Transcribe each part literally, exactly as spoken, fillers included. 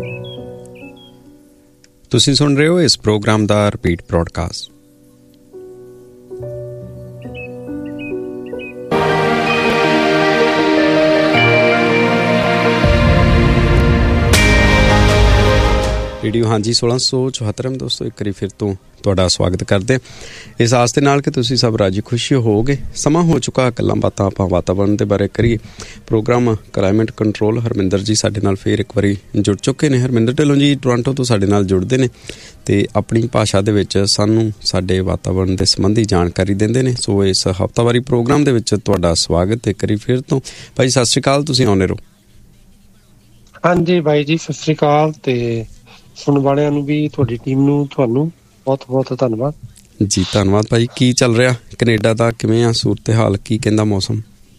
ਤੁਸੀਂ ਸੁਣ ਰਹੇ ਹੋ ਇਸ ਪ੍ਰੋਗਰਾਮ ਦਾ ਰਿਪੀਟ ਬ੍ਰੌਡਕਾਸਟ। ਰੇਡੀਓ ਹਾਂਜੀ ਸੋਲਾਂ ਸੌ ਚੁਹੱਤਰ ਦੋਸਤੋ, ਇੱਕ ਵਾਰੀ ਫਿਰ ਤੋਂ ਤੁਹਾਡਾ ਸਵਾਗਤ ਕਰਦੇ ਇਸ ਆਸ ਦੇ ਨਾਲ ਕਿ ਤੁਸੀਂ ਸਭ ਰਾਜੀ ਖੁਸ਼ੀ ਹੋਵੋਗੇ। ਸਮਾਂ ਹੋ ਚੁੱਕਾ ਗੱਲਾਂ ਬਾਤਾਂ ਆਪਾਂ ਵਾਤਾਵਰਨ ਦੇ ਬਾਰੇ ਕਰੀਏ। ਪ੍ਰੋਗਰਾਮ ਕਲਾਈਮੇਟ ਕੰਟਰੋਲ ਹਰਮਿੰਦਰ ਜੀ ਸਾਡੇ ਨਾਲ ਫਿਰ ਇੱਕ ਵਾਰੀ ਜੁੜ ਚੁੱਕੇ ਨੇ। ਹਰਮਿੰਦਰ ਢਿੱਲੋਂ ਜੀ ਟੋਰਾਂਟੋ ਤੋਂ ਸਾਡੇ ਨਾਲ ਜੁੜਦੇ ਨੇ ਅਤੇ ਆਪਣੀ ਭਾਸ਼ਾ ਦੇ ਵਿੱਚ ਸਾਨੂੰ ਸਾਡੇ ਵਾਤਾਵਰਨ ਦੇ ਸੰਬੰਧੀ ਜਾਣਕਾਰੀ ਦਿੰਦੇ ਨੇ। ਸੋ ਇਸ ਹਫ਼ਤਾਵਾਰੀ ਪ੍ਰੋਗਰਾਮ ਦੇ ਵਿੱਚ ਤੁਹਾਡਾ ਸਵਾਗਤ ਇੱਕ ਵਾਰੀ ਫਿਰ ਤੋਂ। ਭਾਈ ਸਤਿ ਸ਼੍ਰੀ ਅਕਾਲ, ਤੁਸੀਂ ਆਉਂਦੇ ਰਹੋ। ਹਾਂਜੀ ਬਾਈ ਜੀ, ਸਤਿ ਸ਼੍ਰੀ ਅਕਾਲ। ਤੇ ਸੁਣਨ ਵਾਲਿਆਂ ਨੂੰ ਵੀ, ਤੁਹਾਡੀ ਟੀਮ ਨੂੰ, ਤੁਹਾਨੂੰ ਬਹੁਤ ਬਹੁਤ ਧੰਨਵਾਦ ਜੀ। ਧੰਨਵਾਦ ਭਾਈ। ਕੀ ਚੱਲ ਰਿਹਾ ਕੈਨੇਡਾ ਦਾ, ਕਿਵੇਂ ਆ ਸੂਰਤ ਹਾਲ, ਕੀ ਕਹਿੰਦਾ ਮੌਸਮ?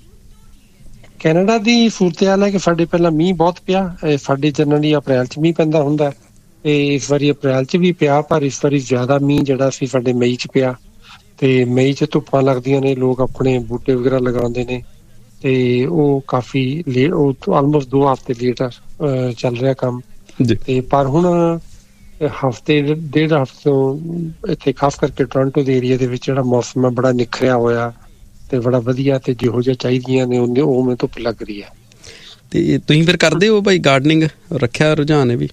ਕੈਨੇਡਾ ਦੀ ਸੂਰਤ ਹਾਲ ਹੈ ਕਿ ਸਾਡੇ ਪਹਿਲਾਂ ਮੀਂਹ ਬਹੁਤ ਪਿਆ। ਸਾਡੇ ਜਨਰਲੀ ਅਪ੍ਰੈਲ 'ਚ ਮੀਂਹ ਪੈਂਦਾ ਹੁੰਦਾ ਤੇ ਇਸ ਵਾਰੀ ਅਪ੍ਰੈਲ 'ਚ ਵੀ ਪਿਆ, ਪਰ ਇਸ ਵਾਰੀ ਜ਼ਿਆਦਾ ਮੀਂਹ ਜਿਹੜਾ ਸੀ ਸਾਡੇ ਮਈ 'ਚ ਪਿਆ। ਤੇ ਮਈ 'ਚ ਧੁੱਪਾਂ ਲੱਗਦੀਆਂ ਨੇ, ਲੋਕ ਆਪਣੇ ਬੂਟੇ ਵਗੈਰਾ ਲਗਾਉਂਦੇ ਨੇ ਤੇ ਉਹ ਕਾਫੀ ਲੇਟ, ਉਹ ਆਲਮੋਸਟ ਦੋ ਹਫ਼ਤੇ ਲੇਟ ਚੱਲ ਰਿਹਾ ਕੰਮ। ਤੇ ਪਰ ਹੁਣ ਹਫ਼ਤੇ ਡੇਢ ਹਫ਼ਤੇ ਤੋਂ ਇੱਥੇ ਖਾਸ ਕਰਕੇ ਟੋਰਾਂਟੋ ਦੇ ਏਰੀਆ ਦੇ ਵਿੱਚ ਜਿਹੜਾ ਮੌਸਮ ਹੈ ਬੜਾ ਨਿਖਰਿਆ ਹੋਇਆ ਤੇ ਬੜਾ ਵਧੀਆ, ਤੇ ਜਿਹੋ ਜਿਹਾ ਚਾਹੀਦੀਆਂ ਨੇ ਉਹਨੇ ਉਹ ਮੈਨੂੰ ਧੁੱਪ ਲੱਗ ਰਹੀ ਹੈ। ਤੇ ਤੁਸੀਂ ਫਿਰ ਕਰਦੇ ਹੋ ਭਾਈ ਗਾਰਡਨਿੰਗ, ਰੱਖਿਆ ਰੁਝਾਨ ਹੈ ਵੀ?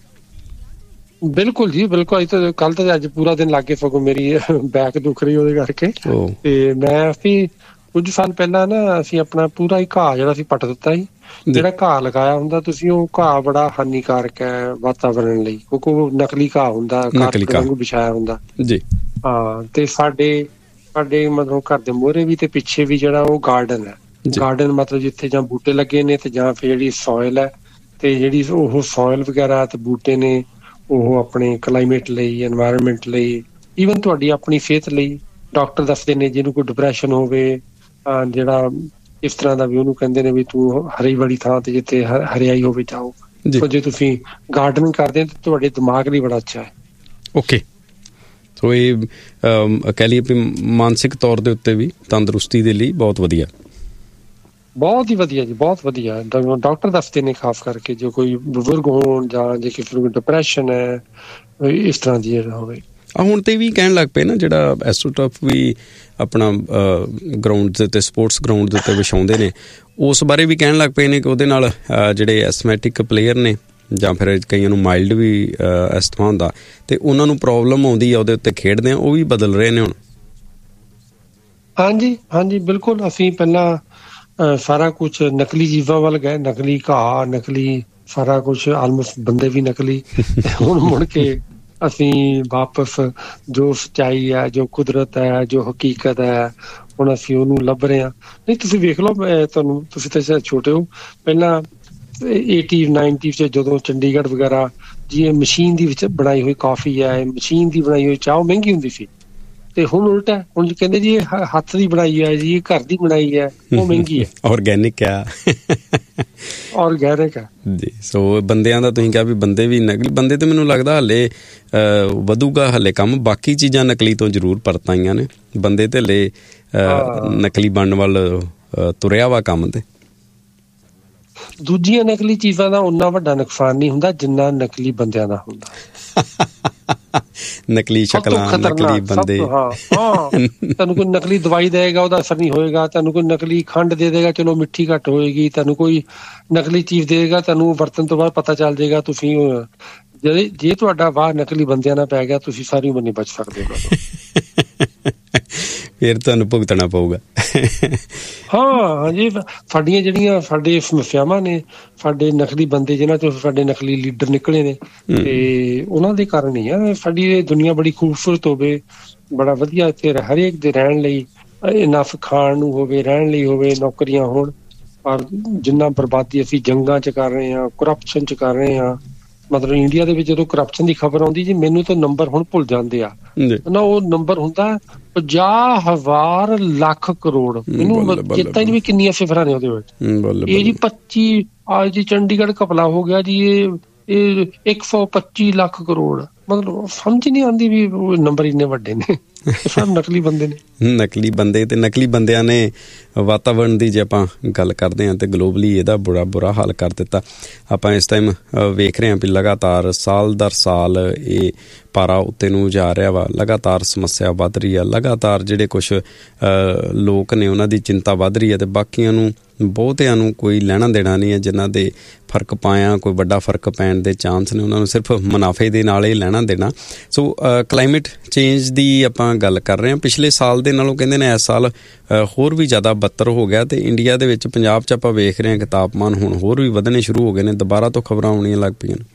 ਬਿਲਕੁਲ ਜੀ ਬਿਲਕੁਲ। ਅੱਜ ਕੱਲ ਤਾਂ ਅੱਜ ਪੂਰਾ ਦਿਨ ਲੱਗ ਕੇ ਸਗੋਂ ਮੇਰੀ ਬੈਕ ਦੁੱਖ ਰਹੀ ਉਹਦੇ ਕਰਕੇ। ਤੇ ਮੈਂ ਅਸੀਂ ਕੁੱਝ ਸਾਲ ਪਹਿਲਾਂ ਨਾ ਅਸੀਂ ਆਪਣਾ ਪੂਰਾ ਹੀ ਘਾਹ ਜਿਹੜਾ ਸੀ ਪੱਟ ਦਿੱਤਾ ਸੀ। ਜਿਹੜਾ ਘਾਹ ਲਗਾਇਆ ਹੁੰਦਾ ਤੁਸੀਂ, ਉਹ ਘਾਹ ਬੜਾ ਹਾਨੀਕਾਰਕ ਹੈ ਵਾਤਾਵਰਨ ਲਈ, ਕਿਉਂਕਿ ਉਹ ਨਕਲੀ ਘਾਹ ਹੁੰਦਾ, ਕਾਰਪੇਟ ਵਾਂਗੂ ਵਿਛਾਇਆ ਹੁੰਦਾ ਜੀ। ਹਾਂ, ਤੇ ਸਾਡੇ ਸਾਡੇ ਮਤਲਬ ਘਰ ਦੇ ਮੂਹਰੇ ਵੀ ਤੇ ਪਿੱਛੇ ਵੀ ਜਿਹੜਾ ਉਹ ਗਾਰਡਨ ਹੈ। ਗਾਰਡਨ ਮਤਲਬ ਜਿੱਥੇ ਜਾਂ ਬੂਟੇ ਲੱਗੇ ਨੇ ਤੇ ਜਾਂ ਫਿਰ ਜਿਹੜੀ ਸੋਇਲ ਹੈ, ਤੇ ਜਿਹੜੀ ਉਹ ਸੋਇਲ ਵਗੈਰਾ ਤੇ ਬੂਟੇ ਨੇ ਉਹ ਆਪਣੇ ਕਲਾਈਮੇਟ ਲਈ, ਐਨਵਾਇਰਨਮੈਂਟ ਲਈ, ਈਵਨ ਤੁਹਾਡੀ ਆਪਣੀ ਸਿਹਤ ਲਈ। ਡਾਕਟਰ ਦੱਸਦੇ ਨੇ ਜਿਹਨੂੰ ਕੋਈ ਡਿਪਰੈਸ਼ਨ ਹੋਵੇ, ਜਿਹੜਾ ਇਸ ਤਰ੍ਹਾਂ ਦਾ ਵੀ, ਉਹਨੂੰ ਕਹਿੰਦੇ ਨੇ ਵੀ ਤੂੰ ਹਰੀ ਵਾਲੀ ਥਾਂ ਤੇ ਜਿੱਥੇ ਹਰਿਆਈ ਹੋਵੇ ਜਾਓ। ਸੋ ਜੇ ਤੁਸੀਂ ਗਾਰਡਨਿੰਗ ਕਰਦੇ ਤਾਂ ਤੁਹਾਡੇ ਦਿਮਾਗ ਲਈ ਬੜਾ ਅੱਛਾ ਹੈ। ਓਕੇ, ਸੋ ਇਹ ਕਹਿ ਲਈਏ ਵੀ ਮਾਨਸਿਕ ਤੌਰ ਦੇ ਉੱਤੇ ਵੀ ਤੰਦਰੁਸਤੀ ਦੇ ਲਈ ਬਹੁਤ ਵਧੀਆ, ਬਹੁਤ ਹੀ ਵਧੀਆ ਜੀ, ਬਹੁਤ ਵਧੀਆ। ਡਾਕਟਰ ਦੱਸਦੇ ਨੇ ਖਾਸ ਕਰਕੇ ਜੋ ਕੋਈ ਬਜ਼ੁਰਗ ਹੋਣ ਜਾਂ ਜੇ ਕਿਸੇ ਨੂੰ ਡਿਪਰੈਸ਼ਨ ਹੈ, ਇਸ ਤਰ੍ਹਾਂ ਦੀ ਹੋਵੇ। ਆ ਹੁਣ ਤੇ ਵੀ ਕਹਿਣ ਲੱਗ ਪਏ ਨਾ, ਜਿਹੜਾ ਐਸਟ੍ਰੋਟਰਫ ਵੀ ਆਪਣਾ ਗਰਾਊਂਡ ਦੇ ਉੱਤੇ, ਸਪੋਰਟਸ ਗਰਾਊਂਡ ਦੇ ਉੱਤੇ ਵਿਛਾਉਂਦੇ ਨੇ, ਉਸ ਬਾਰੇ ਵੀ ਕਹਿਣ ਲੱਗ ਪਏ ਨੇ ਕਿ ਉਹਦੇ ਨਾਲ ਜਿਹੜੇ ਐਸਥਮੈਟਿਕ ਪਲੇਅਰ ਨੇ ਜਾਂ ਫਿਰ ਕਈਆਂ ਨੂੰ ਮਾਈਲਡ ਵੀ ਐਸਥਮਾ ਹੁੰਦਾ ਤੇ ਉਹਨਾਂ ਨੂੰ ਪ੍ਰੋਬਲਮ ਆਉਂਦੀ ਆ ਉਹਦੇ ਉੱਤੇ ਖੇਡਦੇ ਆ, ਉਹ ਵੀ ਬਦਲ ਰਹੇ ਨੇ ਹੁਣ। ਹਾਂਜੀ ਹਾਂਜੀ ਬਿਲਕੁਲ। ਅਸੀਂ ਪਹਿਲਾਂ ਸਾਰਾ ਕੁਛ ਨਕਲੀ ਚੀਜ਼ਾਂ ਵੱਲ ਗਏ, ਨਕਲੀ ਘਾਹ, ਨਕਲੀ ਸਾਰਾ ਕੁਛ, ਆਲਮੋਸਟ ਬੰਦੇ ਵੀ ਨਕਲੀ। ਹੁਣ ਮੁੜ ਕੇ ਅਸੀਂ ਵਾਪਸ ਜੋ ਸੱਚਾਈ ਹੈ, ਜੋ ਕੁਦਰਤ ਹੈ, ਜੋ ਹਕੀਕਤ ਹੈ, ਹੁਣ ਅਸੀਂ ਉਹਨੂੰ ਲੱਭ ਰਹੇ ਹਾਂ। ਨਹੀਂ ਤੁਸੀਂ ਵੇਖ ਲਓ, ਤੁਹਾਨੂੰ, ਤੁਸੀਂ ਤਾਂ ਸ਼ਾਇਦ ਛੋਟੇ ਹੋ, ਪਹਿਲਾਂ ਏਟੀ ਨਾਈਨਟੀ 'ਚ ਜਦੋਂ ਚੰਡੀਗੜ੍ਹ ਵਗੈਰਾ ਜੀ ਇਹ ਮਸ਼ੀਨ ਦੀ ਵਿੱਚ ਬਣਾਈ ਹੋਈ ਕਾਫੀ ਹੈ, ਮਸ਼ੀਨ ਦੀ ਬਣਾਈ ਹੋਈ ਚਾਹ ਮਹਿੰਗੀ ਹੁੰਦੀ ਸੀ। ਤੇ ਹੁਣ ਉਲਟਾ, ਹੁਣ ਕਹਿੰਦੇ ਜੀ ਇਹ ਹੱਥ ਦੀ ਬਣਾਈ ਹੈ ਜੀ, ਇਹ ਘਰ ਦੀ ਬਣਾਈ ਹੈ, ਉਹ ਮਹਿੰਗੀ ਹੈ। ਔਰਗੈਨਿਕ ਆ, ਔਰਗੈਨਿਕ ਆ ਜੀ। ਸੋ ਬੰਦਿਆਂ ਦਾ ਤੁਸੀਂ ਕਿਹਾ ਵੀ ਬੰਦੇ ਵੀ ਨਕਲੀ, ਬੰਦੇ ਤੇ ਮੈਨੂੰ ਲੱਗਦਾ ਹਾਲੇ ਵਧੂਗਾ ਹਾਲੇ ਕੰਮ, ਬਾਕੀ ਚੀਜ਼ਾਂ ਨਕਲੀ ਤੋਂ ਜ਼ਰੂਰ ਪਰਤ ਆਈਆਂ ਨੇ, ਬੰਦੇ ਤੇ ਹਲੇ ਨਕਲੀ ਬਣਨ ਵੱਲ ਤੁਰਿਆ ਵਾ ਕੰਮ। ਤੇ ਦੂਜੀਆਂ ਨਕਲੀ ਚੀਜ਼ਾਂ ਦਾ ਓਨਾ ਵੱਡਾ ਨੁਕਸਾਨ ਨਹੀਂ ਹੁੰਦਾ ਜਿੰਨਾ ਨਕਲੀ ਬੰਦਿਆਂ ਦਾ ਹੁੰਦਾ। ਨਕਲੀ ਸ਼ਕਲਾਂ, ਨਕਲੀ ਬੰਦੇ। ਹਾਂ ਹਾਂ, ਤੁਹਾਨੂੰ ਕੋਈ ਨਕਲੀ ਦਵਾਈ ਦੇਗਾ ਉਹਦਾ ਅਸਰ ਨਹੀਂ ਹੋਏਗਾ, ਤੁਹਾਨੂੰ ਕੋਈ ਨਕਲੀ ਖੰਡ ਦੇ ਦੇਗਾ ਚਲੋ ਮਿੱਠੀ ਘੱਟ ਹੋਏਗੀ, ਤੁਹਾਨੂੰ ਕੋਈ ਨਕਲੀ ਚੀਜ਼ ਦੇਗਾ ਤੁਹਾਨੂੰ ਵਰਤਣ ਤੋਂ ਬਾਅਦ ਪਤਾ ਚੱਲ ਜਾਏਗਾ। ਤੁਸੀਂ ਜੇ ਜੇ ਤੁਹਾਡਾ ਵਾਹ ਨਕਲੀ ਬੰਦਿਆਂ ਨਾਲ ਪੈ ਗਿਆ, ਤੁਸੀਂ ਸਾਰੀ ਉਮਰ ਨਹੀਂ ਬਚ ਸਕਦੇ ਫਿਰ ਤੁਹਾਨੂੰ ਭੁਗਤਣਾ ਪਊਗਾ। ਹਾਂ ਹਾਂਜੀ, ਸਾਡੀਆਂ ਜਿਹੜੀਆਂ ਸਾਡੇ ਸਮੱਸਿਆਵਾਂ ਨੇ, ਸਾਡੇ ਨਕਲੀ ਬੰਦੇ ਜਿਹਨਾਂ ਚੋਂ ਸਾਡੇ ਨਕਲੀ ਲੀਡਰ ਨਿਕਲੇ ਨੇ, ਤੇ ਉਹਨਾਂ ਦੇ ਕਾਰਨ ਹੀ ਆ। ਸਾਡੀ ਇਹ ਦੁਨੀਆ ਬੜੀ ਖੂਬਸੂਰਤ ਹੋਵੇ, ਬੜਾ ਵਧੀਆ ਇੱਥੇ ਹਰੇਕ ਦੇ ਰਹਿਣ ਲਈ ਇਨਫ ਖਾਣ ਨੂੰ ਹੋਵੇ, ਰਹਿਣ ਲਈ ਹੋਵੇ, ਨੌਕਰੀਆਂ ਹੋਣ, ਪਰ ਜਿੰਨਾ ਬਰਬਾਦੀ ਅਸੀਂ ਜੰਗਾਂ 'ਚ ਕਰ ਰਹੇ ਹਾਂ, ਕਰਪਸ਼ਨ 'ਚ ਕਰ ਰਹੇ ਹਾਂ। ਮਤਲਬ ਇੰਡੀਆ ਦੇ ਵਿੱਚ ਜਦੋਂ ਕਰਪਸ਼ਨ ਦੀ ਖਬਰ ਆਉਂਦੀ ਜੀ, ਮੈਨੂੰ ਤਾਂ ਨੰਬਰ ਹੁਣ ਭੁੱਲ ਜਾਂਦੇ ਆ ਨਾ, ਉਹ ਨੰਬਰ ਹੁੰਦਾ ਪੰਜਾਹ ਹਜ਼ਾਰ ਲੱਖ ਕਰੋੜ, ਮੈਨੂੰ ਚੇਤਾ ਹੀ ਨਹੀਂ ਵੀ ਕਿੰਨੀਆਂ ਸਿਫਰਾਂ ਨੇ ਉਹਦੇ ਵਿੱਚ। ਇਹ ਜੀ ਪੱਚੀ ਅੱਜ ਜੀ ਚੰਡੀਗੜ੍ਹ ਘਪਲਾ ਹੋ ਗਿਆ ਜੀ, ਇਹ ਇਹ ਇੱਕ ਸੌ ਪੱਚੀ ਲੱਖ ਕਰੋੜ, ਮਤਲਬ ਸਮਝ ਨਹੀਂ ਆਉਂਦੀ ਵੀ ਨੰਬਰ ਇੰਨੇ ਵੱਡੇ ਨੇ। ਸਭ ਨਕਲੀ ਬੰਦੇ ਨੇ। ਨਕਲੀ ਬੰਦੇ ਤੇ ਨਕਲੀ ਬੰਦਿਆਂ ਨੇ ਵਾਤਾਵਰਨ ਦੀ ਜੇ ਆਪਾਂ ਗੱਲ ਕਰਦੇ ਹਾਂ ਤੇ ਗਲੋਬਲੀ ਇਹਦਾ ਬੁਰਾ ਬੁਰਾ ਹਾਲ ਕਰ ਦਿੱਤਾ। ਆਪਾਂ ਇਸ ਟਾਈਮ ਵੇਖ ਰਹੇ ਹਾਂ ਵੀ ਲਗਾਤਾਰ ਸਾਲ ਦਰ ਸਾਲ ਇਹ ਪਾਰਾ ਉੱਤੇ ਨੂੰ ਜਾ ਰਿਹਾ ਵਾ, ਲਗਾਤਾਰ ਸਮੱਸਿਆ ਵੱਧ ਰਹੀ ਆ, ਲਗਾਤਾਰ ਜਿਹੜੇ ਕੁਛ ਲੋਕ ਨੇ ਉਹਨਾਂ ਦੀ ਚਿੰਤਾ ਵੱਧ ਰਹੀ ਹੈ ਤੇ ਬਾਕੀਆਂ ਨੂੰ ਬਹੁਤਿਆਂ ਨੂੰ ਕੋਈ ਲੈਣਾ ਦੇਣਾ ਨਹੀਂ ਹੈ। ਜਿਨ੍ਹਾਂ ਦੇ ਫਰਕ ਪਾਇਆ ਕੋਈ ਵੱਡਾ ਫਰਕ ਪੈਣ ਦੇ ਚਾਂਸ ਨੇ ਉਹਨਾਂ ਨੂੰ ਸਿਰਫ ਮੁਨਾਫੇ ਦੇ ਨਾਲ ਹੀ ਲੈਣਾ ਦੇਣਾ। ਸੋ ਕਲਾਈਮੇਟ ਚੇਂਜ ਦੀ ਆਪਾਂ ਗੱਲ ਕਰ ਰਹੇ ਹਾਂ। ਪਿਛਲੇ ਸਾਲ ਦੇ ਨਾਲੋਂ ਕਹਿੰਦੇ ਨੇ ਇਸ ਸਾਲ ਹੋਰ ਵੀ ਜ਼ਿਆਦਾ ਬੱਤਰ ਹੋ ਗਿਆ ਤੇ ਇੰਡੀਆ ਦੇ ਵਿੱਚ ਪੰਜਾਬ 'ਚ ਆਪਾਂ ਵੇਖ ਰਹੇ ਹਾਂ ਕਿ ਤਾਪਮਾਨ ਹੁਣ ਹੋਰ ਵੀ ਵਧਣੇ ਸ਼ੁਰੂ ਹੋ ਗਏ ਨੇ, ਦੁਬਾਰਾ ਤੋਂ ਖਬਰਾਂ ਆਉਣੀਆਂ ਲੱਗ ਪਈਆਂ ਨੇ।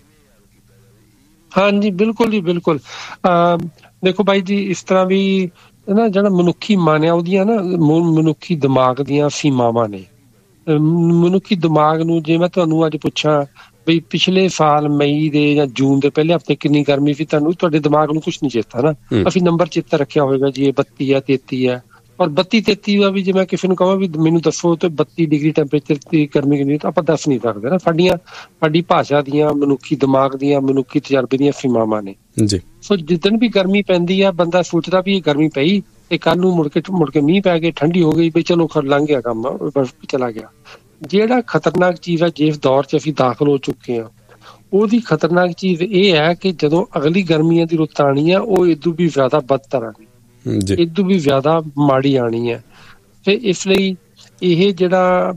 ਹਾਂਜੀ ਬਿਲਕੁਲ ਜੀ ਬਿਲਕੁਲ। ਦੇਖੋ ਬਾਈ ਜੀ, ਇਸ ਤਰ੍ਹਾਂ ਵੀ ਨਾ ਜਿਹੜਾ ਮਨੁੱਖੀ ਮਨ ਆ ਉਹਦੀਆਂ ਨਾ ਮਨੁੱਖੀ ਦਿਮਾਗ ਦੀਆਂ ਸੀਮਾਵਾਂ ਨੇ। ਮਨੁੱਖੀ ਦਿਮਾਗ ਨੂੰ ਜੇ ਮੈਂ ਤੁਹਾਨੂੰ ਅੱਜ ਪੁੱਛਾਂ ਬਈ ਪਿਛਲੇ ਸਾਲ ਮਈ ਦੇ ਜਾਂ ਜੂਨ ਦੇ ਪਹਿਲੇ ਹਫ਼ਤੇ ਕਿੰਨੀ ਗਰਮੀ ਸੀ, ਤੁਹਾਨੂੰ ਤੁਹਾਡੇ ਦਿਮਾਗ ਨੂੰ ਕੁਛ ਨਹੀਂ ਚੇਤਾ ਨਾ। ਅਸੀਂ ਨੰਬਰ ਚੇਤਾ ਰੱਖਿਆ ਹੋਵੇਗਾ ਜੀ ਇਹ ਬੱਤੀ ਹੈ ਤੇਤੀ ਹੈ, ਔਰ ਬੱਤੀ ਤੇਤੀ ਦਾ ਵੀ ਜੇ ਮੈਂ ਕਿਸੇ ਨੂੰ ਕਹਾਂ ਵੀ ਮੈਨੂੰ ਦੱਸੋ ਤੇ ਬੱਤੀ ਡਿਗਰੀ ਟੈਂਪਰੇਚਰ ਦੀ ਗਰਮੀ ਕਿੰਨੀ ਤਾਂ ਆਪਾਂ ਦੱਸ ਨਹੀਂ ਸਕਦੇ ਨਾ। ਸਾਡੀਆਂ ਸਾਡੀ ਭਾਸ਼ਾ ਦੀਆਂ ਮਨੁੱਖੀ ਦਿਮਾਗ ਦੀਆਂ ਮਨੁੱਖੀ ਤਜਰਬੇ ਦੀਆਂ ਸੀਮਾਵਾਂ ਨੇ ਜੀ। ਸੋ ਜਿੱਦਣ ਵੀ ਗਰਮੀ ਪੈਂਦੀ ਆ ਬੰਦਾ ਸੋਚਦਾ ਵੀ ਇਹ ਗਰਮੀ ਪਈ ਤੇ ਕੱਲ ਨੂੰ ਮੁੜ ਕੇ ਮੁੜ ਕੇ ਮੀਂਹ ਪੈ ਕੇ ਠੰਡੀ ਹੋ ਗਈ ਵੀ ਚਲੋ ਖਰ ਲੰਘ ਗਿਆ ਕੰਮ, ਬਰਫ਼ ਚਲਾ ਗਿਆ। ਜਿਹੜਾ ਖਤਰਨਾਕ ਚੀਜ਼ ਆ ਜਿਸ ਦੌਰ 'ਚ ਅਸੀਂ ਦਾਖਲ ਹੋ ਚੁੱਕੇ ਹਾਂ ਉਹਦੀ ਖਤਰਨਾਕ ਚੀਜ਼ ਇਹ ਹੈ ਕਿ ਜਦੋਂ ਅਗਲੀ ਗਰਮੀਆਂ ਦੀ ਰੁੱਤ ਆਉਣੀ ਆ ਉਹ ਇਦੋਂ ਵੀ ਜ਼ਿਆਦਾ ਬਦਤਰ ਆਣੀ, ਇਦੋਂ ਵੀ ਜ਼ਿਆਦਾ ਮਾੜੀ ਆਣੀ ਹੈ। ਤੇ ਇਸ ਲਈ ਇਹ ਜਿਹੜਾ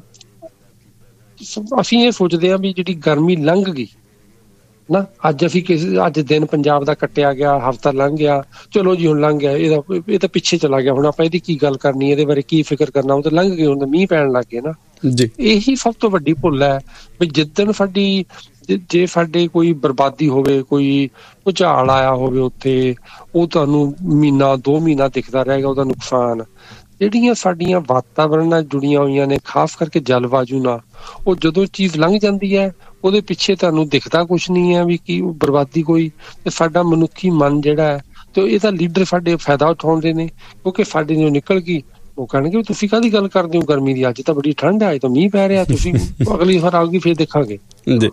ਅਸੀਂ ਇਹ ਸੋਚਦੇ ਹਾਂ ਵੀ ਜਿਹੜੀ ਗਰਮੀ ਲੰਘ ਗਈ ਨਾ, ਅੱਜ ਅਸੀਂ ਕਿਸੇ ਅੱਜ ਦਿਨ ਪੰਜਾਬ ਦਾ ਕੱਟਿਆ ਗਿਆ, ਹਫ਼ਤਾ ਲੰਘ ਗਿਆ, ਚਲੋ ਜੀ ਹੁਣ ਲੰਘ ਗਿਆ, ਇਹਦਾ ਇਹ ਤਾਂ ਪਿੱਛੇ ਚਲਾ ਗਿਆ, ਹੁਣ ਆਪਾਂ ਇਹਦੀ ਕੀ ਗੱਲ ਕਰਨੀ, ਇਹਦੇ ਬਾਰੇ ਕੀ ਫਿਕਰ ਕਰਨਾ, ਉਹ ਤਾਂ ਲੰਘ ਗਏ, ਹੁਣ ਮੀਂਹ ਪੈਣ ਲੱਗ ਗਏ ਨਾ। ਇਹੀ ਸਭ ਤੋਂ ਵੱਡੀ ਭੁੱਲ ਹੈ ਵੀ ਜਿੱਦਣ ਸਾਡੀ ਜੇ ਸਾਡੇ ਕੋਈ ਬਰਬਾਦੀ ਹੋਵੇ, ਕੋਈ ਭੁਚਾਲ ਆਇਆ ਹੋਵੇ ਉੱਥੇ, ਉਹ ਤੁਹਾਨੂੰ ਮਹੀਨਾ ਦੋ ਮਹੀਨਾ ਦਿਖਦਾ ਰਹੇਗਾ ਉਹਦਾ ਨੁਕਸਾਨ। ਜਿਹੜੀਆਂ ਸਾਡੀਆਂ ਵਾਤਾਵਰਨ ਨਾਲ ਜੁੜੀਆਂ ਹੋਈਆਂ ਨੇ, ਖਾਸ ਕਰਕੇ ਜਲਵਾਯੂ ਨਾਲ, ਉਹ ਜਦੋਂ ਚੀਜ਼ ਲੰਘ ਜਾਂਦੀ ਹੈ ਉਹਦੇ ਪਿੱਛੇ ਤੁਹਾਨੂੰ ਦਿਖਦਾ ਕੁਛ ਨਹੀਂ ਹੈ ਵੀ ਕੀ ਬਰਬਾਦੀ ਕੋਈ। ਤੇ ਸਾਡਾ ਮਨੁੱਖੀ ਮਨ ਜਿਹੜਾ ਹੈ ਤੇ ਇਹਦਾ ਲੀਡਰ ਸਾਡੇ ਫਾਇਦਾ ਉਠਾਉਂਦੇ ਨੇ, ਕਿਉਂਕਿ ਸਾਡੇ ਨੂੰ ਨਿਕਲ ਗਈ ਉਹ ਕਹਿਣਗੇ ਤੁਸੀਂ ਕਾਹਦੀ ਗੱਲ ਕਰਦੇ ਹੋ ਗਰਮੀ ਦੀ, ਅੱਜ ਤਾਂ ਬੜੀ ਠੰਡ ਹੈ, ਅੱਜ ਤਾਂ ਮੀਂਹ ਪੈ ਰਿਹਾ, ਤੁਸੀਂ ਅਗਲੀ ਵਾਰ ਆਊਗੀ ਫਿਰ ਦੇਖਾਂਗੇ ਜੀ।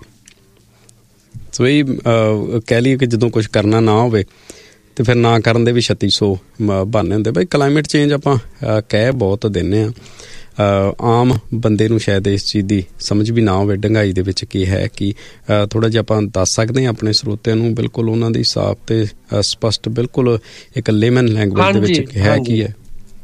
ਸੋ ਇਹ ਕਹਿ ਲਈਏ ਕਿ ਜਦੋਂ ਕੁਛ ਕਰਨਾ ਨਾ ਹੋਵੇ ਤੇ ਫਿਰ ਨਾ ਕਰਨ ਦੇ ਵੀ ਛੱਤੀ ਸੌ ਬਹਾਨੇ ਹੁੰਦੇ। ਬਈ ਕਲਾਈਮੇਟ ਚੇਂਜ ਆਪਾਂ ਕਹਿ ਬਹੁਤ ਦਿੰਦੇ ਹਾਂ, ਆਮ ਬੰਦੇ ਨੂੰ ਸ਼ਾਇਦ ਇਸ ਚੀਜ਼ ਦੀ ਸਮਝ ਵੀ ਨਾ ਹੋਵੇ ਡੂੰਘਾਈ ਦੇ ਵਿੱਚ ਕੀ ਹੈ ਕਿ ਥੋੜ੍ਹਾ ਜਿਹਾ ਆਪਾਂ ਦੱਸ ਸਕਦੇ ਹਾਂ ਆਪਣੇ ਸਰੋਤਿਆਂ ਨੂੰ ਬਿਲਕੁਲ ਉਹਨਾਂ ਦੀ ਸਾਫ਼ ਤੇ ਸਪਸ਼ਟ ਬਿਲਕੁਲ ਇੱਕ ਲੇਮਨ ਲੈਂਗੁਏਜ ਦੇ ਵਿੱਚ ਹੈ ਕੀ ਹੈ।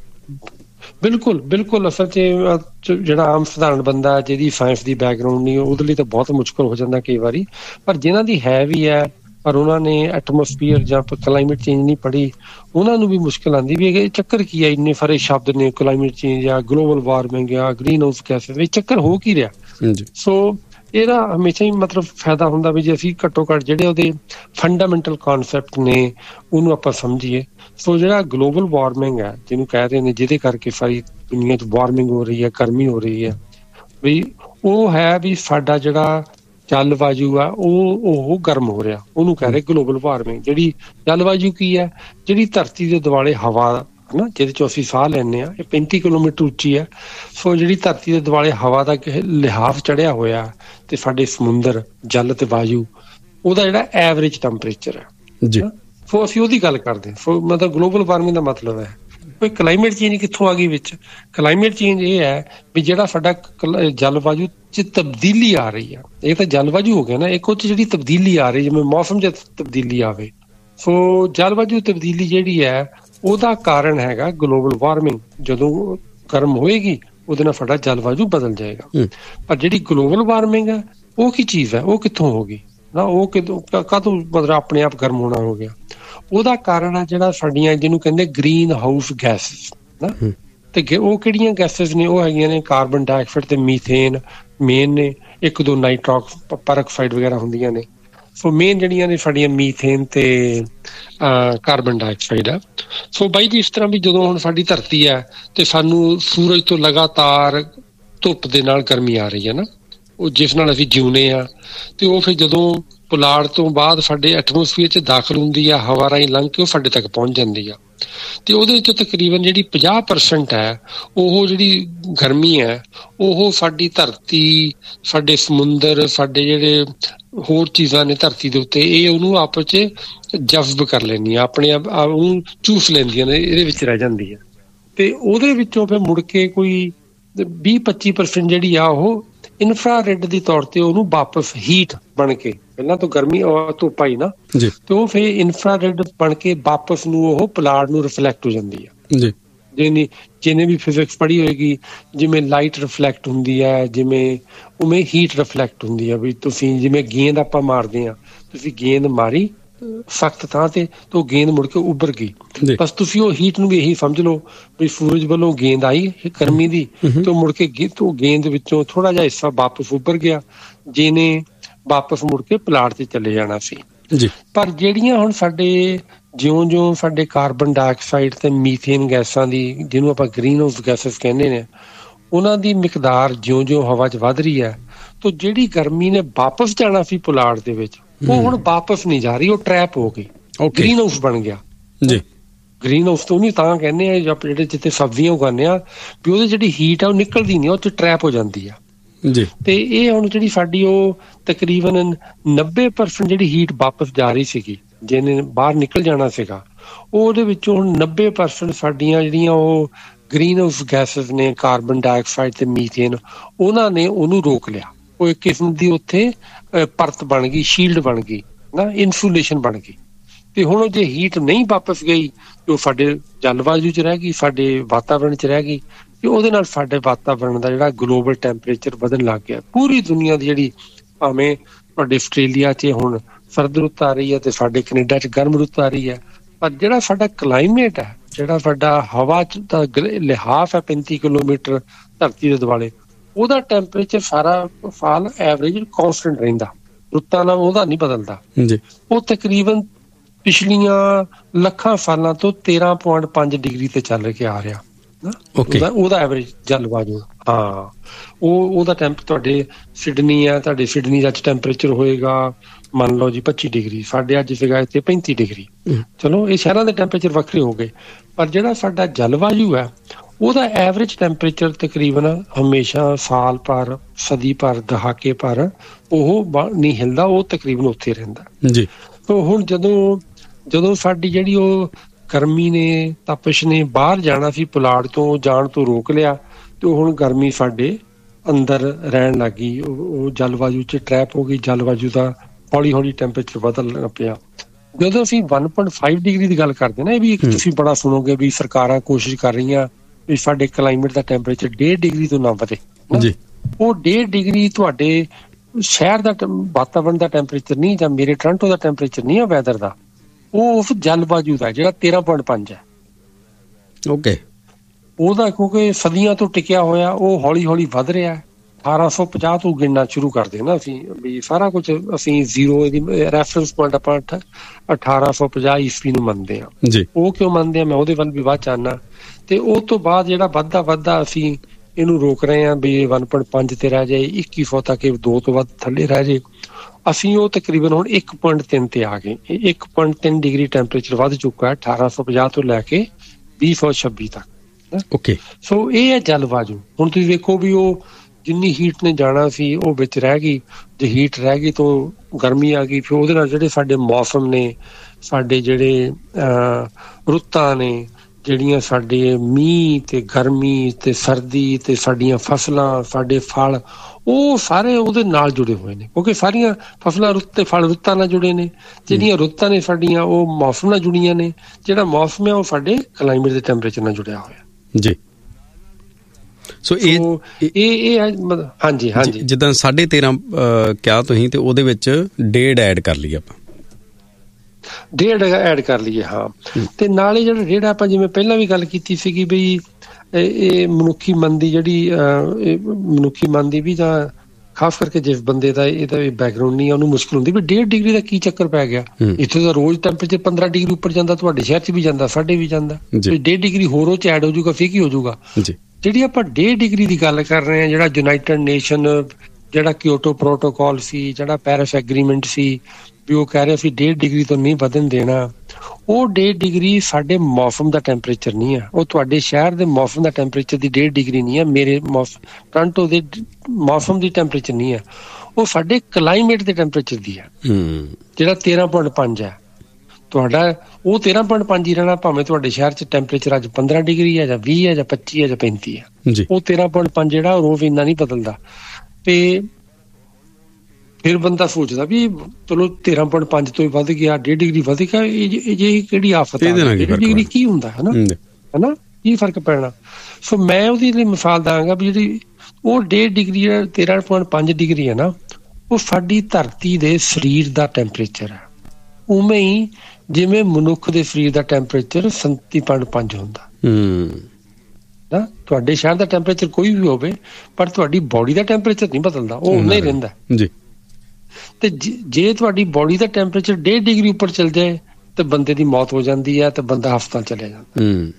ਬਿਲਕੁਲ ਬਿਲਕੁਲ। ਅਸਲ 'ਚ ਜਿਹੜਾ ਆਮ ਸਧਾਰਨ ਬੰਦਾ ਜਿਹਦੀ ਸਾਇੰਸ ਦੀ ਬੈਕਗਰਾਊਂਡ ਨਹੀਂ, ਉਹਦੇ ਲਈ ਤਾਂ ਬਹੁਤ ਮੁਸ਼ਕਿਲ ਹੋ ਜਾਂਦਾ ਕਈ ਵਾਰੀ, ਪਰ ਜਿਹਨਾਂ ਦੀ ਹੈ ਵੀ ਹੈ ਪਰ ਉਹਨਾਂ ਨੇ ਐਟਮੋਸਫੀਅਰ ਜਾਂ ਕਲਾਈਮੇਟ ਚੇਂਜ ਨਹੀਂ ਪੜ੍ਹੀ, ਉਹਨਾਂ ਨੂੰ ਵੀ ਮੁਸ਼ਕਿਲ ਆਉਂਦੀ ਵੀ ਇਹ ਚੱਕਰ ਕੀ ਹੈ, ਇੰਨੇ ਸਾਰੇ ਸ਼ਬਦ ਨੇ, ਕਲਾਈਮੇਟ ਚੇਂਜ ਆ, ਗਲੋਬਲ ਵਾਰਮਿੰਗ ਆ, ਗ੍ਰੀਨ ਹਾਊਸ ਗੈਸਿਸ, ਇਹ ਚੱਕਰ ਹੋ ਕੀ ਰਿਹਾ। ਸੋ ਇਹਦਾ ਹਮੇਸ਼ਾ ਹੀ ਮਤਲਬ ਫਾਇਦਾ ਹੁੰਦਾ ਵੀ ਜੇ ਅਸੀਂ ਘੱਟੋ ਘੱਟ ਜਿਹੜੇ ਉਹਦੇ ਫੰਡਾਮੈਂਟਲ ਕਨਸੈਪਟ ਨੇ ਉਹਨੂੰ ਆਪਾਂ ਸਮਝੀਏ। ਸੋ ਜਿਹੜਾ ਗਲੋਬਲ ਵਾਰਮਿੰਗ ਹੈ ਜਿਹਨੂੰ ਕਹਿ ਰਹੇ ਨੇ, ਜਿਹਦੇ ਕਰਕੇ ਸਾਰੀ ਦੁਨੀਆ 'ਚ ਵਾਰਮਿੰਗ ਹੋ ਰਹੀ ਹੈ, ਗਰਮੀ ਹੋ ਰਹੀ ਹੈ, ਵੀ ਉਹ ਹੈ ਵੀ ਸਾਡਾ ਜਿਹੜਾ ਜਲਵਾਯੂ ਆ ਉਹ ਉਹ ਗਰਮ ਹੋ ਰਿਹਾ, ਉਹਨੂੰ ਕਹਿ ਰਹੇ ਗਲੋਬਲ ਵਾਰਮਿੰਗ। ਜਿਹੜੀ ਜਲਵਾਯੂ ਕੀ ਹੈ, ਜਿਹੜੀ ਧਰਤੀ ਦੇ ਦੁਆਲੇ ਹਵਾ ਹਨਾ ਜਿਹਦੇ 'ਚੋਂ ਅਸੀਂ ਸਾਹ ਲੈਂਦੇ ਹਾਂ, ਇਹ ਪੈਂਤੀ ਕਿਲੋਮੀਟਰ ਉੱਚੀ ਹੈ। ਸੋ ਜਿਹੜੀ ਧਰਤੀ ਦੇ ਦੁਆਲੇ ਹਵਾ ਦਾ ਲਿਹਾਫ ਚੜਿਆ ਹੋਇਆ ਤੇ ਸਾਡੇ ਸਮੁੰਦਰ ਜਲ ਤੇ ਵਾਯੂ, ਉਹਦਾ ਜਿਹੜਾ ਐਵਰੇਜ ਟੈਂਪਰੇਚਰ ਹੈ ਜੀ। ਸੋ ਅਸੀਂ ਉਹਦੀ ਗੱਲ ਕਰਦੇ ਹਾਂ। ਸੋ ਮਤਲਬ ਗਲੋਬਲ ਵਾਰਮਿੰਗ ਦਾ ਮਤਲਬ ਹੈ ਕੋਈ ਕਲਾਈਮੇਟ ਚੇਂਜ ਕਿੱਥੋਂ ਆ ਗਈ ਵਿੱਚ। ਕਲਾਈਮੇਟ ਚੇਂਜ ਇਹ ਹੈ ਵੀ ਜਿਹੜਾ ਸਾਡਾ ਜਲਵਾਯੂ 'ਚ ਤਬਦੀਲੀ ਆ ਰਹੀ ਆ, ਇਹ ਤਾਂ ਜਲਵਾਯੂ ਹੋ ਗਿਆ ਨਾ, ਇੱਕ ਉਹ 'ਚ ਜਿਹੜੀ ਤਬਦੀਲੀ ਆ ਰਹੀ, ਜਿਵੇਂ ਮੌਸਮ 'ਚ ਤਬਦੀਲੀ ਆਵੇ। ਸੋ ਜਲਵਾਯੂ ਤਬਦੀਲੀ ਜਿਹੜੀ ਹੈ ਉਹਦਾ ਕਾਰਨ ਹੈਗਾ ਗਲੋਬਲ ਵਾਰਮਿੰਗ। ਜਦੋਂ ਗਰਮ ਹੋਏਗੀ ਉਹਦੇ ਨਾਲ ਸਾਡਾ ਜਲਵਾਯੂ ਬਦਲ ਜਾਏਗਾ। ਪਰ ਜਿਹੜੀ ਗਲੋਬਲ ਵਾਰਮਿੰਗ ਹੈ ਉਹ ਕੀ ਚੀਜ਼ ਹੈ, ਉਹ ਕਿੱਥੋਂ ਹੋ ਗਈ ਨਾ, ਉਹ ਕਿਦੋਂ ਕਾਹਤੋਂ ਮਤਲਬ ਆਪਣੇ ਆਪ ਗਰਮ ਹੋਣਾ ਹੋ ਗਿਆ। ਉਹਦਾ ਕਾਰਨ ਆ ਜਿਹੜਾ ਸਾਡੀਆਂ ਜਿਹਨੂੰ ਕਹਿੰਦੇ ਗ੍ਰੀਨ ਹਾਊਸ ਗੈਸਿਸ ਨਾ, ਤੇ ਉਹ ਕਿਹੜੀਆਂ ਗੈਸਿਸ ਨੇ, ਉਹ ਹੈਗੀਆਂ ਨੇ ਕਾਰਬਨ ਡਾਈਆਕਸਾਈਡ ਤੇ ਮੀਥੇਨ ਮੇਨ ਨੇ, ਇੱਕ ਦੋ ਨਾਈਟ੍ਰੋਕ ਪੈਰੋਕਸਾਈਡ ਵਗੈਰਾ ਹੁੰਦੀਆਂ ਨੇ। ਸੋ ਮੇਨ ਜਿਹੜੀਆਂ ਨੇ ਸਾਡੀਆਂ ਮੀਥੇਨ ਤੇ ਕਾਰਬਨ ਡਾਈਆਕਸਾਈਡ ਆ। ਸੋ ਬਾਈ ਜੀ ਇਸ ਤਰ੍ਹਾਂ ਵੀ ਜਦੋਂ ਹੁਣ ਸਾਡੀ ਧਰਤੀ ਹੈ ਤੇ ਸਾਨੂੰ ਸੂਰਜ ਤੋਂ ਲਗਾਤਾਰ ਧੁੱਪ ਦੇ ਨਾਲ ਗਰਮੀ ਆ ਰਹੀ ਹੈ ਨਾ, ਉਹ ਜਿਸ ਨਾਲ ਅਸੀਂ ਜਿਉਂਦੇ ਹਾਂ, ਤੇ ਉਹ ਫਿਰ ਜਦੋਂ ਪੁਲਾੜ ਤੋਂ ਬਾਅਦ ਸਾਡੇ ਐਟਮੋਸਫੀਅਰ 'ਚ ਦਾਖਲ ਹੁੰਦੀ ਆ, ਹਵਾ ਰਾਹੀਂ ਲੰਘ ਕੇ ਉਹ ਸਾਡੇ ਤੱਕ ਪਹੁੰਚ ਜਾਂਦੀ ਆ। ਤੇ ਉਹਦੇ ਵਿੱਚ ਤਕਰੀਬਨ ਜਿਹੜੀ ਪੰਜਾਹ ਪਰਸੈਂਟ ਹੈ ਉਹ ਜਿਹੜੀ ਗਰਮੀ ਹੈ ਉਹ ਸਾਡੀ ਧਰਤੀ, ਸਾਡੇ ਸਮੁੰਦਰ, ਸਾਡੇ ਜਿਹੜੇ ਹੋਰ ਚੀਜ਼ਾਂ ਨੇ ਧਰਤੀ ਦੇ ਉੱਤੇ, ਇਹ ਉਹਨੂੰ ਆਪਸ 'ਚ ਜਜ਼ਬ ਕਰ ਲੈਂਦੀਆਂ, ਆਪਣੇ ਆਪ ਉਹਨੂੰ ਚੂਸ ਲੈਂਦੀਆਂ ਨੇ, ਇਹਦੇ ਵਿੱਚ ਰਹਿ ਜਾਂਦੀ ਹੈ। ਤੇ ਉਹਦੇ ਵਿੱਚੋਂ ਫਿਰ ਮੁੜ ਕੇ ਕੋਈ ਵੀਹ ਪੱਚੀ ਪਰਸੈਂਟ ਜਿਹੜੀ ਆ ਉਹ ਇਨਫਰਾਰੈੱਡ ਦੇ ਤੌਰ ਤੇ ਉਹਨੂੰ ਵਾਪਸ ਹੀਟ ਬਣ ਕੇ, ਪਹਿਲਾਂ ਤੋਂ ਗਰਮੀ ਧੁੱਪ ਆਈ ਨਾ, ਤੇ ਉਹ ਫਿਰ ਇਨਫਰਾਰੈੱਡ ਬਣ ਕੇ ਵਾਪਸ ਨੂੰ ਉਹ ਪੁਲਾੜ ਨੂੰ ਰਿਫਲੈਕਟ ਹੋ ਜਾਂਦੀ ਹੈ। ਜਿਹਨੇ ਜਿਹਨੇ ਵੀ ਫਿਜ਼ਿਕਸ ਪੜ੍ਹੀ ਹੋਏਗੀ, ਜਿਵੇਂ ਲਾਈਟ ਰਿਫਲੈਕਟ ਹੁੰਦੀ ਹੈ, ਜਿਵੇਂ ਉਵੇਂ ਹੀਟ ਰਿਫਲੈਕਟ ਹੁੰਦੀ ਹੈ। ਵੀ ਤੁਸੀਂ ਜਿਵੇਂ ਗੇਂਦ ਆਪਾਂ ਮਾਰਦੇ ਹਾਂ, ਤੁਸੀਂ ਗੇਂਦ ਮਾਰੀ ਸਖਤ ਥਾਂ ਤੇ ਉਹ ਗੇਂਦ ਮੁੜ ਕੇ ਉੱਭਰ ਗਈ, ਬਸ ਤੁਸੀਂ ਉਹ ਹੀਟ ਨੂੰ ਵੀ ਇਹੀ ਸਮਝ ਲਓ ਵੀ ਸੂਰਜ ਵੱਲੋਂ ਗੇਂਦ ਆਈ ਗਰਮੀ ਦੀ, ਤੇ ਉਹ ਮੁੜ ਕੇ ਉਹ ਗੇਂਦ ਵਿੱਚੋਂ ਥੋੜਾ ਜਿਹਾ ਹਿੱਸਾ ਵਾਪਸ ਉੱਭਰ ਗਿਆ, ਜਿਹਨੇ ਵਾਪਸ ਮੁੜ ਕੇ ਪਲਾਟ ਤੇ ਚਲੇ ਜਾਣਾ ਸੀ। ਪਰ ਜਿਹੜੀਆਂ ਹੁਣ ਸਾਡੇ ਜਿਉਂ ਜਿਉਂ ਸਾਡੇ ਕਾਰਬਨ ਡਾਈਆਕਸਾਈਡ ਤੇ ਮੀਥੇਨ ਗੈਸਾਂ ਦੀ, ਜਿਹਨੂੰ ਆਪਾਂ ਗ੍ਰੀਨ ਹਾਊਸ ਗੈਸਸ ਕਹਿੰਦੇ ਨੇ, ਉਹਨਾਂ ਦੀ ਮਿਕਦਾਰ ਜਿਉਂ ਜਿਉਂ ਹਵਾ 'ਚ ਵੱਧ ਰਹੀ ਹੈ, ਤਾਂ ਜਿਹੜੀ ਗਰਮੀ ਨੇ ਵਾਪਸ ਜਾਣਾ ਸੀ ਪੁਲਾੜ ਦੇ ਵਿੱਚ, ਉਹ ਹੁਣ ਵਾਪਸ ਨਹੀਂ ਜਾ ਰਹੀ, ਉਹ ਟਰੈਪ ਹੋ ਗਈ, ਗ੍ਰੀਨ ਹਾਊਸ ਬਣ ਗਿਆ। ਗ੍ਰੀਨ ਹਾਊਸ ਤੋਂ ਨਹੀਂ ਤਾਂ ਕਹਿੰਦੇ ਆ ਜਿਹੜੇ ਜਿੱਥੇ ਸਬਜ਼ੀਆਂ ਉਗਾਉਂਦੇ ਆ ਵੀ ਉਹਦੀ ਜਿਹੜੀ ਹੀਟ ਆ ਉਹ ਨਿਕਲਦੀ ਨਹੀਂ, ਉਹ 'ਚ ਟਰੈਪ ਹੋ ਜਾਂਦੀ ਆ। ਤੇ ਇਹ ਹੁਣ ਜਿਹੜੀ ਸਾਡੀ ਉਹ ਤਕਰੀਬਨ ਨੱਬੇ ਪਰਸੈਂਟ ਜਿਹੜੀ ਹੀਟ ਵਾਪਸ ਜਾ ਰਹੀ ਸੀਗੀ, ਜਿਹਨੇ ਬਾਹਰ ਨਿਕਲ ਜਾਣਾ ਸੀਗਾ, ਉਹਦੇ ਵਿੱਚੋਂ ਹੁਣ ਨੱਬੇ ਪਰਸੈਂਟ ਸਾਡੀਆਂ ਜਿਹੜੀਆਂ ਉਹ ਗ੍ਰੀਨ ਹਾਊਸ ਗੈਸਸ ਨੇ, ਕਾਰਬਨ ਡਾਈਆਕਸਾਈਡ ਤੇ ਮੀਥੇਨ, ਉਹਨਾਂ ਨੇ ਉਹਨੂੰ ਰੋਕ ਲਿਆ। ਉਹ ਇੱਕ ਕਿਸਮ ਦੀ ਉੱਥੇ ਪਰਤ ਬਣ ਗਈ, ਸ਼ੀਲਡ ਬਣ ਗਈ ਨਾ, ਇਨਸੂਲੇਸ਼ਨ ਬਣ ਗਈ। ਤੇ ਹੁਣ ਜੇ ਹੀਟ ਨਹੀਂ ਵਾਪਸ ਗਈ ਤੇ ਉਹ ਸਾਡੇ ਜਲਵਾਯੂ 'ਚ ਰਹਿ ਗਈ, ਸਾਡੇ ਵਾਤਾਵਰਨ 'ਚ ਰਹਿ ਗਈ, ਤੇ ਉਹਦੇ ਨਾਲ ਸਾਡੇ ਵਾਤਾਵਰਨ ਦਾ ਜਿਹੜਾ ਗਲੋਬਲ ਟੈਂਪਰੇਚਰ ਵਧਣ ਲੱਗ ਗਿਆ। ਪੂਰੀ ਦੁਨੀਆ ਦੀ ਜਿਹੜੀ, ਭਾਵੇਂ ਤੁਹਾਡੇ ਆਸਟ੍ਰੇਲੀਆ 'ਚ ਹੁਣ ਸਰਦ ਰੁੱਤ ਆ ਰਹੀ ਹੈ ਤੇ ਸਾਡੇ ਕੈਨੇਡਾ 'ਚ ਗਰਮ ਰੁੱਤ ਆ ਰਹੀ ਹੈ, ਪਰ ਜਿਹੜਾ ਸਾਡਾ ਕਲਾਈਮੇਟ ਹੈ, ਜਿਹੜਾ ਸਾਡਾ ਹਵਾ 'ਚ ਦਾ ਲਿਹਾਫ ਹੈ ਪੈਂਤੀ ਕਿਲੋਮੀਟਰ ਧਰਤੀ ਦੇ ਦੁਆਲੇ, ਉਹਦਾ ਟੈਂਪਰੇਚਰ ਸਾਰਾ ਸਾਲ ਐਵਰੇਜ ਕਾਂਸਟੈਂਟ ਰਹਿੰਦਾ, ਰੁੱਤਾਂ ਨਾਲ ਉਹਦਾ ਨਹੀਂ ਬਦਲਦਾ। ਉਹ ਤਕਰੀਬਨ ਪਿਛਲੀਆਂ ਲੱਖਾਂ ਸਾਲਾਂ ਤੋਂ ਤੇਰਾਂ ਪੁਆਇੰਟ ਪੰਜ ਡਿਗਰੀ ਤੇ ਚੱਲ ਕੇ ਆ ਰਿਹਾ ਉਹਦਾ ਉਹਦਾ ਐਵਰੇਜ ਜਲਵਾਯੂ। ਹਾਂ, ਉਹ ਉਹਦਾ ਟੈਂਪ ਤੁਹਾਡੇ ਸਿਡਨੀ ਆ, ਤੁਹਾਡੇ ਸਿਡਨੀ ਦਾ ਅੱਜ ਟੈਂਪਰੇਚਰ ਹੋਏਗਾ ਮੰਨ ਲਓ ਜੀ ਪੱਚੀ ਡਿਗਰੀ, ਸਾਡੇ ਅੱਜ ਸੀਗਾ ਇੱਥੇ ਪੈਂਤੀ ਡਿਗਰੀ। ਚਲੋ ਇਹ ਸ਼ਹਿਰਾਂ ਦੇ ਟੈਂਪਰੇਚਰ ਵੱਖਰੇ ਹੋ ਗਏ, ਪਰ ਜਿਹੜਾ ਸਾਡਾ ਜਲਵਾਯੂ ਹੈ ਉਹਦਾ ਐਵਰੇਜ ਟੈਂਪਰੇਚਰ ਤਕਰੀਬਨ ਹਮੇਸ਼ਾ ਸਾਲ ਭਰ, ਸਦੀ ਭਰ, ਦਹਾਕੇ ਭਰ ਉਹ ਨਹੀਂ ਹਿਲਦਾ, ਉਹ ਤਕਰੀਬਨ ਉੱਥੇ ਰਹਿੰਦਾ ਜੀ। ਤਾਂ ਹੁਣ ਜਦੋਂ ਜਦੋਂ ਸਾਡੀ ਜਿਹੜੀ ਉਹ ਗਰਮੀ ਨੇ, ਤਪਸ਼ ਨੇ ਬਾਹਰ ਜਾਣਾ ਸੀ ਪੁਲਾੜ ਤੋਂ, ਜਾਣ ਤੋਂ ਰੋਕ ਲਿਆ, ਤੇ ਹੁਣ ਗਰਮੀ ਸਾਡੇ ਅੰਦਰ ਰਹਿਣ ਲੱਗ ਗਈ, ਉਹ ਜਲਵਾਯੂ 'ਚ ਟਰੈਪ ਹੋ ਗਈ, ਜਲਵਾਯੂ ਦਾ ਹੌਲੀ ਹੌਲੀ ਟੈਂਪਰੇਚਰ ਬਦਲਣਾ ਪਿਆ। ਜਦੋਂ ਅਸੀਂ ਇੱਕ ਪੁਆਇੰਟ ਪੰਜ ਡਿਗਰੀ ਦੀ ਗੱਲ ਕਰਦੇ ਨਾ, ਇਹ ਵੀ ਤੁਸੀਂ ਬੜਾ ਸੁਣੋਗੇ ਵੀ ਸਰਕਾਰਾਂ ਕੋਸ਼ਿਸ਼ ਕਰ ਰਹੀਆਂ ਵੀ ਸਾਡੇ ਕਲਾਈਮੇਟ ਦਾ ਟੈਂਪਰੇਚਰ ਡੇਢ ਡਿਗਰੀ ਤੋਂ ਨਾ ਵਧੇ। ਉਹ ਡੇਢ ਡਿਗਰੀ ਤੁਹਾਡੇ ਸ਼ਹਿਰ ਦਾ ਵਾਤਾਵਰਨ ਦਾ ਟੈਂਪਰੇਚਰ ਨਹੀਂ, ਜਾਂ ਮੇਰੇ ਟੋਰਾਂਟੋ ਦਾ ਟੈਂਪਰੇਚਰ ਨਹੀਂ ਆ ਵੈਦਰ ਦਾ, ਉਹ ਉਸ ਜਲਵਾਯੂ ਦਾ ਜਿਹੜਾ ਤੇਰਾਂ ਪੁਆਇੰਟ ਪੰਜ ਹੈ। ਓਕੇ, ਉਹਦਾ ਕਿਉਂਕਿ ਸਦੀਆਂ ਤੋਂ ਟਿਕਿਆ ਹੋਇਆ, ਉਹ ਹੌਲੀ ਹੌਲੀ ਵੱਧ ਰਿਹਾ। ਅਠਾਰਾਂ ਸੌ ਪੰਜਾਹ ਤੋਂ ਗਿਣਨਾ ਸ਼ੁਰੂ ਕਰਦੇ ਨਾ ਅਸੀਂ, ਵੀ ਸਾਰਾ ਕੁਝ ਅਸੀਂ ਜ਼ੀਰੋ, ਇਹਦੀ ਰੈਫਰੈਂਸ ਪੁਆਇੰਟ ਆਪਾਂ ਅਠਾਰਾਂ ਸੌ ਪੰਜਾਹ ਈਸਵੀ ਨੂੰ ਮੰਨਦੇ ਹਾਂ। ਉਹ ਕਿਉਂ ਮੰਨਦੇ ਆ, ਮੈਂ ਉਹਦੇ ਵੱਲ ਵੀ ਬਾਅਦ ਚ ਆਉਣਾ। ਤੇ ਉਹ ਤੋਂ ਬਾਅਦ ਜਿਹੜਾ ਵੱਧਦਾ ਵੱਧਦਾ ਅਸੀਂ ਇਹਨੂੰ ਰੋਕ ਰਹੇ ਹਾਂ ਵੀ ਇੱਕ ਪੁਆਇੰਟ ਪੰਜ ਤੇ ਰਹਿ ਜਾਏ, ਇੱਕੀ ਸੌ ਤੱਕ ਇਹ ਦੋ ਤੋਂ ਵੱਧ ਥੱਲੇ ਰਹਿ ਜਾਏ। ਅਸੀਂ ਉਹ ਤਕਰੀਬਨ ਹੁਣ ਇੱਕ ਪੁਆਇੰਟ ਤਿੰਨ ਤੇ ਆ ਗਏ। ਇੱਕ ਪੁਆਇੰਟ ਤਿੰਨ ਡਿਗਰੀ ਟੈਂਪਰੇਚਰ ਵੱਧ ਚੁੱਕਾ ਹੈ ਅਠਾਰਾਂ ਸੌ ਪੰਜਾਹ ਤੋਂ ਲੈ ਕੇ ਵੀਹ ਸੌ ਛੱਬੀ ਤੱਕ। ਓਕੇ, ਸੋ ਇਹ ਹੈ ਜਲਵਾਯੂ। ਹੁਣ ਤੁਸੀਂ ਵੇਖੋ ਵੀ ਉਹ ਜਿੰਨੀ ਹੀਟ ਨੇ ਜਾਣਾ ਸੀ ਉਹ ਵਿੱਚ ਰਹਿ ਗਈ, ਜੇ ਹੀਟ ਰਹਿ ਗਈ ਤਾਂ ਗਰਮੀ ਆ ਗਈ। ਫਿਰ ਉਹਦੇ ਨਾਲ ਜਿਹੜੇ ਸਾਡੇ ਮੌਸਮ ਨੇ, ਸਾਡੇ ਜਿਹੜੇ ਰੁੱਤਾਂ ਨੇ, ਜਿਹੜੀਆਂ ਸਾਡੇ ਮੀਂਹ ਤੇ ਗਰਮੀ ਤੇ ਸਰਦੀ ਤੇ ਸਾਡੀਆਂ ਫਸਲਾਂ, ਸਾਡੇ ਫਲ, ਉਹ ਸਾਰੇ ਉਹਦੇ ਨਾਲ ਜੁੜੇ ਹੋਏ ਨੇ, ਕਿਉਂਕਿ ਸਾਰੀਆਂ ਫਸਲਾਂ ਰੁੱਤ ਤੇ ਫਲ ਰੁੱਤਾਂ ਨਾਲ ਜੁੜੇ ਨੇ। ਜਿਹੜੀਆਂ ਰੁੱਤਾਂ ਨੇ ਸਾਡੀਆਂ ਉਹ ਮੌਸਮ ਨਾਲ ਜੁੜੀਆਂ ਨੇ, ਜਿਹੜਾ ਮੌਸਮ ਹੈ ਉਹ ਸਾਡੇ ਕਲਾਈਮੇਟ ਦੇ ਟੈਂਪਰੇਚਰ ਨਾਲ ਜੁੜਿਆ ਹੋਇਆ ਜੀ। ਸੋ ਇਹ ਇਹ ਹਾਂਜੀ ਹਾਂਜੀ ਜਿੱਦਾਂ ਸਾਢੇ ਤੇਰਾਂ ਕਿਹਾ ਤੁਸੀਂ, ਤੇ ਉਹਦੇ ਵਿੱਚ ਡੇਢ ਐਡ ਕਰ ਲਈ ਆਪਾਂ, ਡੇਢ ਐਡ ਕਰ ਲਈਏ। ਹਾਂ, ਤੇ ਨਾਲੇ ਜਿਹੜਾ ਡੇਢ ਆਪਾਂ ਜਿਵੇਂ ਪਹਿਲਾਂ ਵੀ ਗੱਲ ਕੀਤੀ ਸੀਗੀ ਵੀ ਇਹ ਮਨੁੱਖੀ ਮਨ ਦੀ ਜਿਹੜੀ ਮਨੁੱਖੀ ਮਨ ਦੀ ਵੀ, ਜਾਂ ਖਾਸ ਕਰਕੇ ਜਿਸ ਬੰਦੇ ਦਾ ਇਹਦਾ ਬੈਕਗਰਾਉਂਡ ਨਹੀਂ, ਉਹਨੂੰ ਮੁਸ਼ਕਿਲ ਹੁੰਦੀ ਵੀ ਡੇਢ ਡਿਗਰੀ ਦਾ ਕੀ ਚੱਕਰ ਪੈ ਗਿਆ। ਇੱਥੇ ਤਾਂ ਰੋਜ਼ ਟੈਂਪਰੇਚਰ ਪੰਦਰਾਂ ਡਿਗਰੀ ਉੱਪਰ ਜਾਂਦਾ, ਤੁਹਾਡੇ ਸ਼ਹਿਰ 'ਚ ਵੀ ਜਾਂਦਾ, ਸਾਡੇ ਵੀ ਜਾਂਦਾ। ਡੇਢ ਡਿਗਰੀ ਹੋਰ ਉਹ 'ਚ ਐਡ ਹੋ ਜਾਊਗਾ, ਫਿਰ ਕੀ ਹੋ ਜਾਊਗਾ। ਜਿਹੜੀ ਆਪਾਂ ਡੇਢ ਡਿਗਰੀ ਦੀ ਗੱਲ ਕਰ ਰਹੇ ਹਾਂ, ਜਿਹੜਾ ਯੂਨਾਈਟਡ ਨੇਸ਼ਨ, ਜਿਹੜਾ ਕਿਓਟੋ ਪ੍ਰੋਟੋਕਾਲ ਸੀ, ਜਿਹੜਾ ਪੈਰਿਸ ਐਗਰੀਮੈਂਟ ਸੀ, ਵੀ ਉਹ ਕਹਿ ਰਿਹਾ ਸੀ ਡੇਢ ਡਿਗਰੀ ਤੋਂ ਨਹੀਂ ਵਧਣ ਦੇਣਾ, ਉਹ ਡੇਢ ਡਿਗਰੀ ਸਾਡੇ ਮੌਸਮ ਦਾ ਟੈਂਪਰੇਚਰ ਨਹੀਂ ਹੈ। ਉਹ ਤੁਹਾਡੇ ਸ਼ਹਿਰ ਦੇ ਮੌਸਮ ਦਾ ਟੈਂਪਰੇਚਰ ਦੀ ਡੇਢ ਡਿਗਰੀ ਨਹੀਂ ਹੈ, ਮੇਰੇ ਮੌਸਮ ਟੋਰਾਂਟੋ ਦੇ ਮੌਸਮ ਦੀ ਟੈਂਪਰੇਚਰ ਨਹੀਂ ਹੈ। ਉਹ ਸਾਡੇ ਕਲਾਈਮੇਟ ਦੇ ਟੈਂਪਰੇਚਰ ਦੀ ਹੈ, ਜਿਹੜਾ ਤੇਰਾਂ ਪੁਆਇੰਟ ਪੰਜ ਹੈ। ਤੁਹਾਡਾ ਉਹ ਤੇਰਾਂ ਪੁਆਇੰਟ ਪੰਜ ਹੀ ਰਹਿਣਾ, ਭਾਵੇਂ ਤੁਹਾਡੇ ਸ਼ਹਿਰ 'ਚ ਟੈਂਪਰੇਚਰ ਅੱਜ ਪੰਦਰਾਂ ਡਿਗਰੀ ਹੈ ਜਾਂ ਵੀਹ ਹੈ ਜਾਂ ਪੱਚੀ ਹੈ ਜਾਂ ਪੈਂਤੀ ਹੈ। ਉਹ ਤੇਰਾਂ ਪੁਆਇੰਟ ਪੰਜ ਜਿਹੜਾ ਰੋਜ਼ ਇੰਨਾ ਨਹੀਂ ਬਦਲਦਾ। ਤੇ ਫਿਰ ਬੰਦਾ ਸੋਚਦਾ ਵੀ ਚਲੋ ਤੇਰਾਂ ਪੁਆਇੰਟ ਪੰਜ ਤੋਂ ਹੀ ਵੱਧ ਗਿਆ, ਡੇਢ ਡਿਗਰੀ ਵੱਧ ਗਿਆ, ਇਹ ਜੇ ਕਿਹੜੀ ਆਫਤ ਹੈ, ਡੇਢ ਡਿਗਰੀ ਕੀ ਹੁੰਦਾ ਹੈ ਨਾ, ਹਨਾ ਕੀ ਫਰਕ ਪੈਣਾ। ਸੋ ਮੈਂ ਉਹਦੀ ਲਈ ਮਿਸਾਲ ਦਾਂਗਾ ਵੀ ਜਿਹੜੀ ਉਹ ਡੇਢ ਡਿਗਰੀ ਤੇਰਾਂ ਪੁਆਇੰਟ ਪੰਜ ਡਿਗਰੀ ਹੈ ਨਾ, ਉਹ ਸਾਡੀ ਧਰਤੀ ਦੇ ਸਰੀਰ ਦਾ ਟੈਂਪਰੇਚਰ ਹੈ। ਉਵੇਂ ਹੀ ਜਿਵੇਂ ਮਨੁੱਖ ਦੇ ਸਰੀਰ ਦਾ ਟੈਂਪਰੇਚਰ ਸੰਤੀ ਪੁਆਇੰਟ ਪੰਜ ਹੁੰਦਾ ਨਾ। ਤੁਹਾਡੇ ਸ਼ਹਿਰ ਦਾ ਟੈਂਪਰੇਚਰ ਕੋਈ ਵੀ ਹੋਵੇ, ਪਰ ਤੁਹਾਡੀ ਬੋਡੀ ਦਾ ਟੈਂਪਰੇਚਰ ਨਹੀਂ ਬਦਲਦਾ, ਉਹ ਉਨਾ ਹੀ ਰਹਿੰਦਾ ਜੀ। ਤੇ ਜੇ ਤੁਹਾਡੀ ਬੋਡੀ ਦਾ ਟੈਂਪਰੇਚਰ ਡੇਢ ਡਿਗਰੀ ਉੱਪਰ ਚਲ ਜਾਏ ਤੇ ਬੰਦੇ ਦੀ ਮੌਤ ਹੋ ਜਾਂਦੀ ਹੈ, ਤੇ ਬੰਦਾ ਹਸਪਤਾਲ ਚਲਿਆ ਜਾਂਦਾ।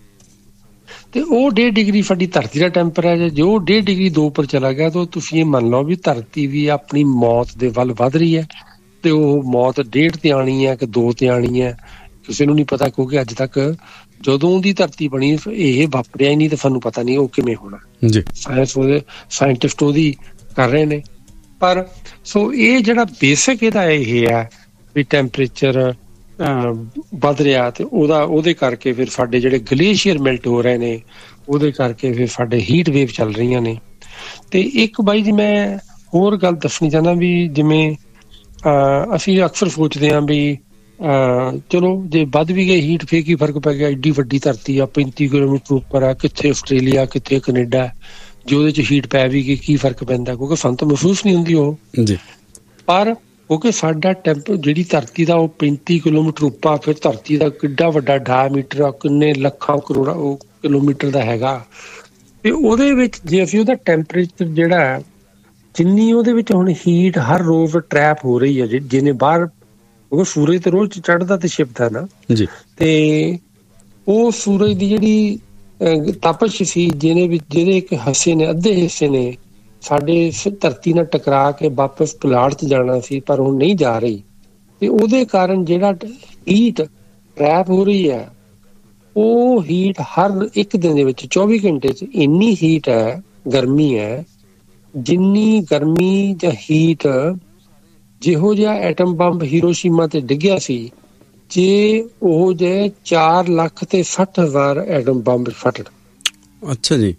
ਤੇ ਉਹ ਡੇਢ ਡਿਗਰੀ ਸਾਡੀ ਧਰਤੀ ਦਾ ਟੈਂਪਰੇਚਰ ਹੈ। ਜੋ ਡੇਢ ਡਿਗਰੀ ਦੋ ਉੱਪਰ ਚਲਾ ਗਿਆ ਤਾਂ ਤੁਸੀਂ ਇਹ ਮੰਨ ਲਓ ਵੀ ਧਰਤੀ ਵੀ ਆਪਣੀ ਮੌਤ ਦੇ ਵੱਲ ਵੱਧ ਰਹੀ ਹੈ। ਤੇ ਉਹ ਮੌਤ ਡੇਢ ਤੇ ਆਣੀ ਹੈ ਕਿ ਦੋ ਤੇ ਆਣੀ ਹੈ, ਕਿਸੇ ਨੂੰ ਨਹੀਂ ਪਤਾ, ਕਿਉਂਕਿ ਅੱਜ ਤੱਕ ਜਦੋਂ ਦੀ ਧਰਤੀ ਬਣੀ ਇਹ ਵਾਪਰਿਆ ਹੀ ਨਹੀਂ, ਤੇ ਸਾਨੂੰ ਪਤਾ ਨਹੀਂ ਉਹ ਕਿਵੇਂ ਹੋਣਾ। ਸਾਇੰਸ ਉਹਦੇ ਸਾਇੰਟਿਸਟ ਉਹਦੀ ਕਰ ਰਹੇ ਨੇ। ਪਰ ਸੋ ਇਹ ਜਿਹੜਾ ਬੇਸਿਕ ਇਹਦਾ ਇਹ ਹੈ ਵੀ ਟੈਂਪਰੇਚਰ ਵੱਧ ਰਿਹਾ, ਤੇ ਉਹਦਾ ਉਹਦੇ ਕਰਕੇ ਫਿਰ ਸਾਡੇ ਜਿਹੜੇ ਗਲੇਸ਼ੀਅਰ ਮੈਲਟ ਹੋ ਰਹੇ ਨੇ, ਉਹਦੇ ਕਰਕੇ ਫਿਰ ਸਾਡੇ ਹੀਟ ਵੇਵ ਚੱਲ ਰਹੀਆਂ ਨੇ। ਤੇ ਇੱਕ ਬਾਈ ਜੀ ਮੈਂ ਹੋਰ ਗੱਲ ਦੱਸਣੀ ਚਾਹੁੰਦਾ ਵੀ ਜਿਵੇਂ ਅਸੀਂ ਅਕਸਰ ਸੋਚਦੇ ਹਾਂ ਵੀ ਚਲੋ ਜੇ ਵੱਧ ਵੀ ਗਏ ਹੀਟ ਫੇਰ ਕੀ ਫਰਕ ਪੈ ਗਿਆ, ਐਡੀ ਵੱਡੀ ਧਰਤੀ ਆ, ਪੈਂਤੀ ਕਿਲੋਮੀਟਰ ਉੱਪਰ ਆ, ਕਿੱਥੇ ਆਸਟ੍ਰੇਲੀਆ ਕਿੱਥੇ ਕੈਨੇਡਾ, ਜੇ ਉਹਦੇ 'ਚ ਹੀਟ ਪੈ ਵੀ ਗਈ ਕੀ ਫਰਕ ਪੈਂਦਾ, ਕਿਉਂਕਿ ਸਾਨੂੰ ਤਾਂ ਮਹਿਸੂਸ ਨਹੀਂ ਹੁੰਦੀ ਉਹ ਜੀ। ਪਰ ਕਿਉਂਕਿ ਸਾਡਾ ਟੈਂਪ ਜਿਹੜੀ ਧਰਤੀ ਦਾ ਉਹ ਪੈਂਤੀ ਕਿਲੋਮੀਟਰ ਉੱਪਰ, ਫਿਰ ਧਰਤੀ ਦਾ ਕਿੱਡਾ ਵੱਡਾ ਡਾਇਮੀਟਰ ਆ, ਕਿੰਨੇ ਲੱਖਾਂ ਕਰੋੜਾਂ ਉਹ ਕਿਲੋਮੀਟਰ ਦਾ ਹੈਗਾ। ਤੇ ਉਹਦੇ ਵਿੱਚ ਜੇ ਅਸੀਂ ਉਹਦਾ ਟੈਂਪਰੇਚਰ ਜਿਹੜਾ ਜਿੰਨੀ ਉਹਦੇ ਵਿੱਚ ਹੁਣ ਹੀਟ ਹਰ ਰੋਜ਼ ਟਰੈਪ ਹੋ ਰਹੀ ਹੈ, ਜਿਹਨੇ ਬਾਹਰ ਕਿਉਂਕਿ ਸੂਰਜ ਤੇ ਰੋਜ਼ ਚੜ੍ਹਦਾ ਤੇ ਛਿਪਦਾ ਨਾ ਜੀ, ਤੇ ਉਹ ਸੂਰਜ ਦੀ ਜਿਹੜੀ ਤਪਸ਼ ਸੀ ਜਿਹਨੇ ਵਿੱਚ ਜਿਹਦੇ ਇੱਕ ਹਿੱਸੇ ਨੇ ਅੱਧੇ ਹਿੱਸੇ ਨੇ ਸਾਡੇ ਧਰਤੀ ਨਾਲ ਟਕਰਾ ਕੇ ਵਾਪਸ ਪੁਲਾੜ 'ਚ ਜਾਣਾ ਸੀ, ਪਰ ਉਹ ਨਹੀਂ ਜਾ ਰਹੀ। ਤੇ ਉਹਦੇ ਕਾਰਨ ਜਿਹੜਾ ਹੀਟ ਟਰੈਪ ਹੋ ਰਹੀ ਹੈ, ਉਹ ਹੀਟ ਹਰ ਇੱਕ ਦਿਨ ਦੇ ਵਿੱਚ ਚੌਵੀ ਘੰਟੇ 'ਚ ਇੰਨੀ ਹੀਟ ਹੈ, ਗਰਮੀ ਹੈ, ਜਿੰਨੀ ਗਰਮੀ ਜਾਂ ਹੀਟ ਜਿਹੋ ਜਿਹਾ ਐਟਮ ਬੰਬ ਹੀਰੋਸ਼ੀਮਾ ਤੇ ਡਿੱਗਿਆ ਸੀ, ਜੇ ਉਹ ਜੇ ਚਾਰ ਲੱਖ ਤੇ ਸੱਠ ਹਜ਼ਾਰ ਐਟਮ ਬੰਬ ਫਟਣ। ਅੱਛਾ ਜੀ,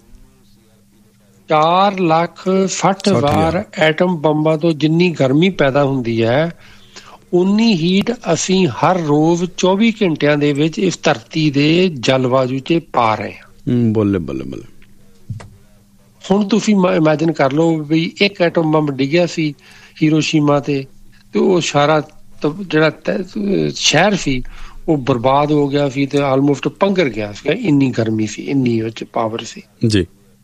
ਚਾਰ ਲੱਖ ਸੱਠ ਹਜ਼ਾਰ ਐਟਮ ਬੰਬਾਂ ਤੋਂ ਜਿੰਨੀ ਗਰਮੀ ਪੈਦਾ ਹੁੰਦੀ ਹੈ, ਉਨੀ ਹੀਟ ਅਸੀਂ ਹਰ ਰੋਜ਼ ਚੌਵੀ ਘੰਟਿਆਂ ਦੇ ਵਿੱਚ ਇਸ ਧਰਤੀ ਦੇ ਜਲਵਾਯੂ 'ਚ ਪਾ ਰਹੇ ਹਾਂ। ਬੱਲੇ ਬੱਲੇ ਬੱਲੇ। ਹੁਣ ਤੁਸੀਂ ਇਮੈਜਿਨ ਕਰ ਲਓ ਵੀ ਇੱਕ ਐਟਮ ਬੰਬ ਡਿੱਗਿਆ ਸੀ ਹੀਰੋਸ਼ੀਮਾ ਤੇ, ਤੇ ਉਹ ਸਾਰਾ ਜਿਹੜਾ ਸ਼ਹਿਰ ਸੀ ਉਹ ਬਰਬਾਦ ਹੋ ਗਿਆ ਸੀ, ਤੇ ਆਲਮੋਸਟ ਪੰਘਰ ਗਿਆ ਸੀ, ਇੰਨੀ ਗਰਮੀ ਸੀ, ਇੰਨੀ ਉਹ 'ਚ ਪਾਵਰ ਸੀ ਜੀ।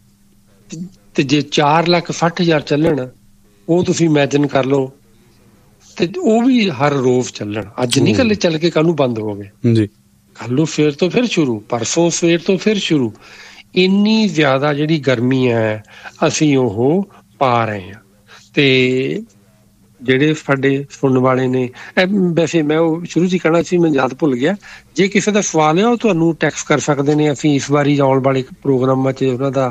ਤੇ ਜੇ ਚਾਰ ਲੱਖ ਸੱਠ ਹਜ਼ਾਰ ਚੱਲਣ, ਉਹ ਤੁਸੀਂ ਇਮੈਜਿਨ ਕਰ ਲਓ, ਤੇ ਉਹ ਵੀ ਹਰ ਰੋਜ਼ ਚੱਲਣ। ਅੱਜ ਨਹੀਂ ਕੱਲੇ ਚੱਲ ਕੇ ਕੱਲ ਨੂੰ ਬੰਦ ਹੋ ਗਏ ਜੀ, ਕੱਲ ਨੂੰ ਫੇਰ ਤੋਂ ਫਿਰ ਸ਼ੁਰੂ, ਪਰਸੋਂ ਸਵੇਰ ਤੋਂ ਫਿਰ ਸ਼ੁਰੂ। ਇੰਨੀ ਜ਼ਿਆਦਾ ਜਿਹੜੀ ਗਰਮੀ ਹੈ ਅਸੀਂ ਉਹ ਪਾ ਰਹੇ ਹਾਂ। ਤੇ ਜਿਹੜੇ ਸਾਡੇ ਸੁਣਨ ਵਾਲੇ ਨੇ, ਵੈਸੇ ਮੈਂ ਉਹ ਸ਼ੁਰੂ 'ਚ ਹੀ ਕਹਿਣਾ ਸੀ, ਮੈਂ ਯਾਦ ਭੁੱਲ ਗਿਆ, ਜੇ ਕਿਸੇ ਦਾ ਸਵਾਲ ਹੈ ਉਹ ਤੁਹਾਨੂੰ ਟੈਕਸਟ ਕਰ ਸਕਦੇ ਨੇ। ਅਸੀਂ ਇਸ ਵਾਰੀ ਆਉਣ ਵਾਲੇ ਪ੍ਰੋਗਰਾਮਾਂ 'ਚ ਉਹਨਾਂ ਦਾ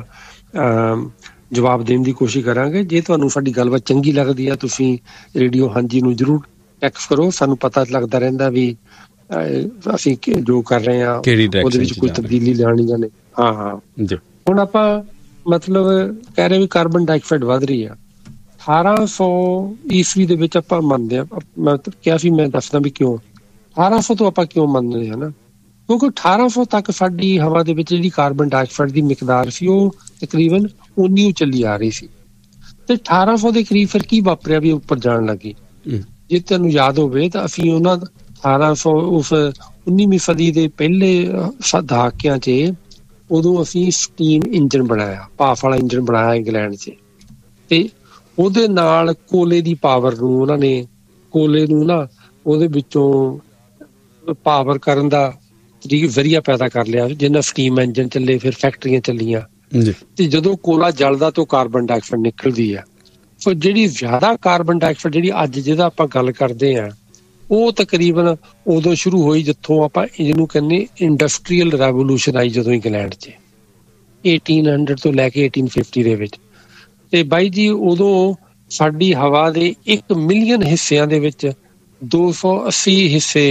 ਜਵਾਬ ਦੇਣ ਦੀ ਕੋਸ਼ਿਸ਼ ਕਰਾਂਗੇ। ਜੇ ਤੁਹਾਨੂੰ ਸਾਡੀ ਗੱਲਬਾਤ ਚੰਗੀ ਲੱਗਦੀ ਆ, ਤੁਸੀਂ ਰੇਡੀਓ ਹਾਂਜੀ ਨੂੰ ਜ਼ਰੂਰ ਟੈਕਸਟ ਕਰੋ, ਸਾਨੂੰ ਪਤਾ ਲੱਗਦਾ ਰਹਿੰਦਾ ਵੀ ਅਸੀਂ ਜੋ ਕਰ ਰਹੇ ਹਾਂ ਉਹਦੇ ਵਿੱਚ ਕੋਈ ਤਬਦੀਲੀ ਲਿਆਉਣੀ ਜਾਂ ਨਹੀਂ। ਹਾਂ ਹਾਂ ਜੀ। ਹੁਣ ਆਪਾਂ ਮਤਲਬ ਕਹਿ ਰਹੇ ਵੀ ਕਾਰਬਨ ਡਾਈਆਕਸਾਈਡ ਵੱਧ ਰਹੀ ਆ। ਅਠਾਰਾਂ ਸੌ ਈਸਵੀ ਦੇ ਵਿੱਚ ਆਪਾਂ ਮੰਨਦੇ ਹਾਂ, ਮੈਂ ਕਿਹਾ ਸੀ, ਮੈਂ ਦੱਸਦਾ ਵੀ ਕਿਉਂ ਅਠਾਰਾਂ ਸੌ ਤੋਂ ਆਪਾਂ ਕਿਉਂ ਮੰਨਦੇ ਹਾਂ ਨਾ, ਕਿਉਂਕਿ ਅਠਾਰਾਂ ਸੌ ਤੱਕ ਸਾਡੀ ਹਵਾ ਦੇ ਵਿੱਚ ਜਿਹੜੀ ਕਾਰਬਨ ਡਾਈਆਕਸਾਈਡ ਦੀ ਮਿਕਦਾਰ ਸੀ ਉਹ ਤਕਰੀਬਨ ਉਨੀ ਚੱਲੀ ਆ ਰਹੀ ਸੀ। ਤੇ ਅਠਾਰਾਂ ਸੌ ਦੇ ਕਰੀਬ ਫਿਰ ਕੀ ਵਾਪਰਿਆ ਵੀ ਉੱਪਰ ਜਾਣ ਲੱਗੀ। ਜੇ ਤੁਹਾਨੂੰ ਯਾਦ ਹੋਵੇ ਤਾਂ ਅਸੀਂ ਉਹਨਾਂ ਅਠਾਰਾਂ ਸੌ ਉਸ ਉੱਨੀਵੀਂ ਸਦੀ ਦੇ ਪਹਿਲੇ ਦਹਾਕਿਆਂ 'ਚ ਉਦੋਂ ਅਸੀਂ ਸਟੀਮ ਇੰਜਨ ਬਣਾਇਆ, ਭਾਫ ਵਾਲਾ ਇੰਜਨ ਬਣਾਇਆ ਇੰਗਲੈਂਡ 'ਚ, ਤੇ ਉਹਦੇ ਨਾਲ ਕੋਲੇ ਦੀ ਪਾਵਰ ਨੂੰ ਉਹਨਾਂ ਨੇ ਕੋਲੇ ਨੂੰ ਨਾ ਉਹਦੇ ਵਿੱਚੋਂ ਪਾਵਰ ਕਰਨ ਦਾ ਜ਼ਰੀਆ ਪੈਦਾ ਕਰ ਲਿਆ, ਜਿਹਨਾਂ ਸਟੀਮ ਇੰਜਨ ਚੱਲੇ, ਫਿਰ ਫੈਕਟਰੀਆਂ ਚੱਲੀਆਂ। ਤੇ ਜਦੋਂ ਕੋਲਾ ਜਲਦਾ ਤਾਂ ਕਾਰਬਨ ਡਾਈਆਕਸਾਈਡ ਨਿਕਲਦੀ ਆ। ਸੋ ਜਿਹੜੀ ਜ਼ਿਆਦਾ ਕਾਰਬਨ ਡਾਈਆਕਸਾਈਡ ਜਿਹੜੀ ਅੱਜ ਜਿਹਦਾ ਆਪਾਂ ਗੱਲ ਕਰਦੇ ਹਾਂ, ਉਹ ਤਕਰੀਬਨ ਉਦੋਂ ਸ਼ੁਰੂ ਹੋਈ ਜਿੱਥੋਂ ਆਪਾਂ ਜਿਹਨੂੰ ਕਹਿੰਦੇ ਇੰਡਸਟਰੀਅਲ ਰੈਵੋਲੂਸ਼ਨ ਆਈ, ਜਦੋਂ ਇੰਗਲੈਂਡ 'ਚ ਅਠਾਰਾਂ ਸੌ ਤੋਂ ਲੈ ਕੇ ਅਠਾਰਾਂ ਸੌ ਪਚਾਸ ਦੇ ਵਿੱਚ। ਤੇ ਬਾਈ ਜੀ ਉਦੋਂ ਸਾਡੀ ਹਵਾ ਦੇ ਇੱਕ ਮਿਲੀਅਨ ਹਿੱਸਿਆਂ ਦੇ ਵਿੱਚ ਦੋ ਸੌ ਅੱਸੀ ਹਿੱਸੇ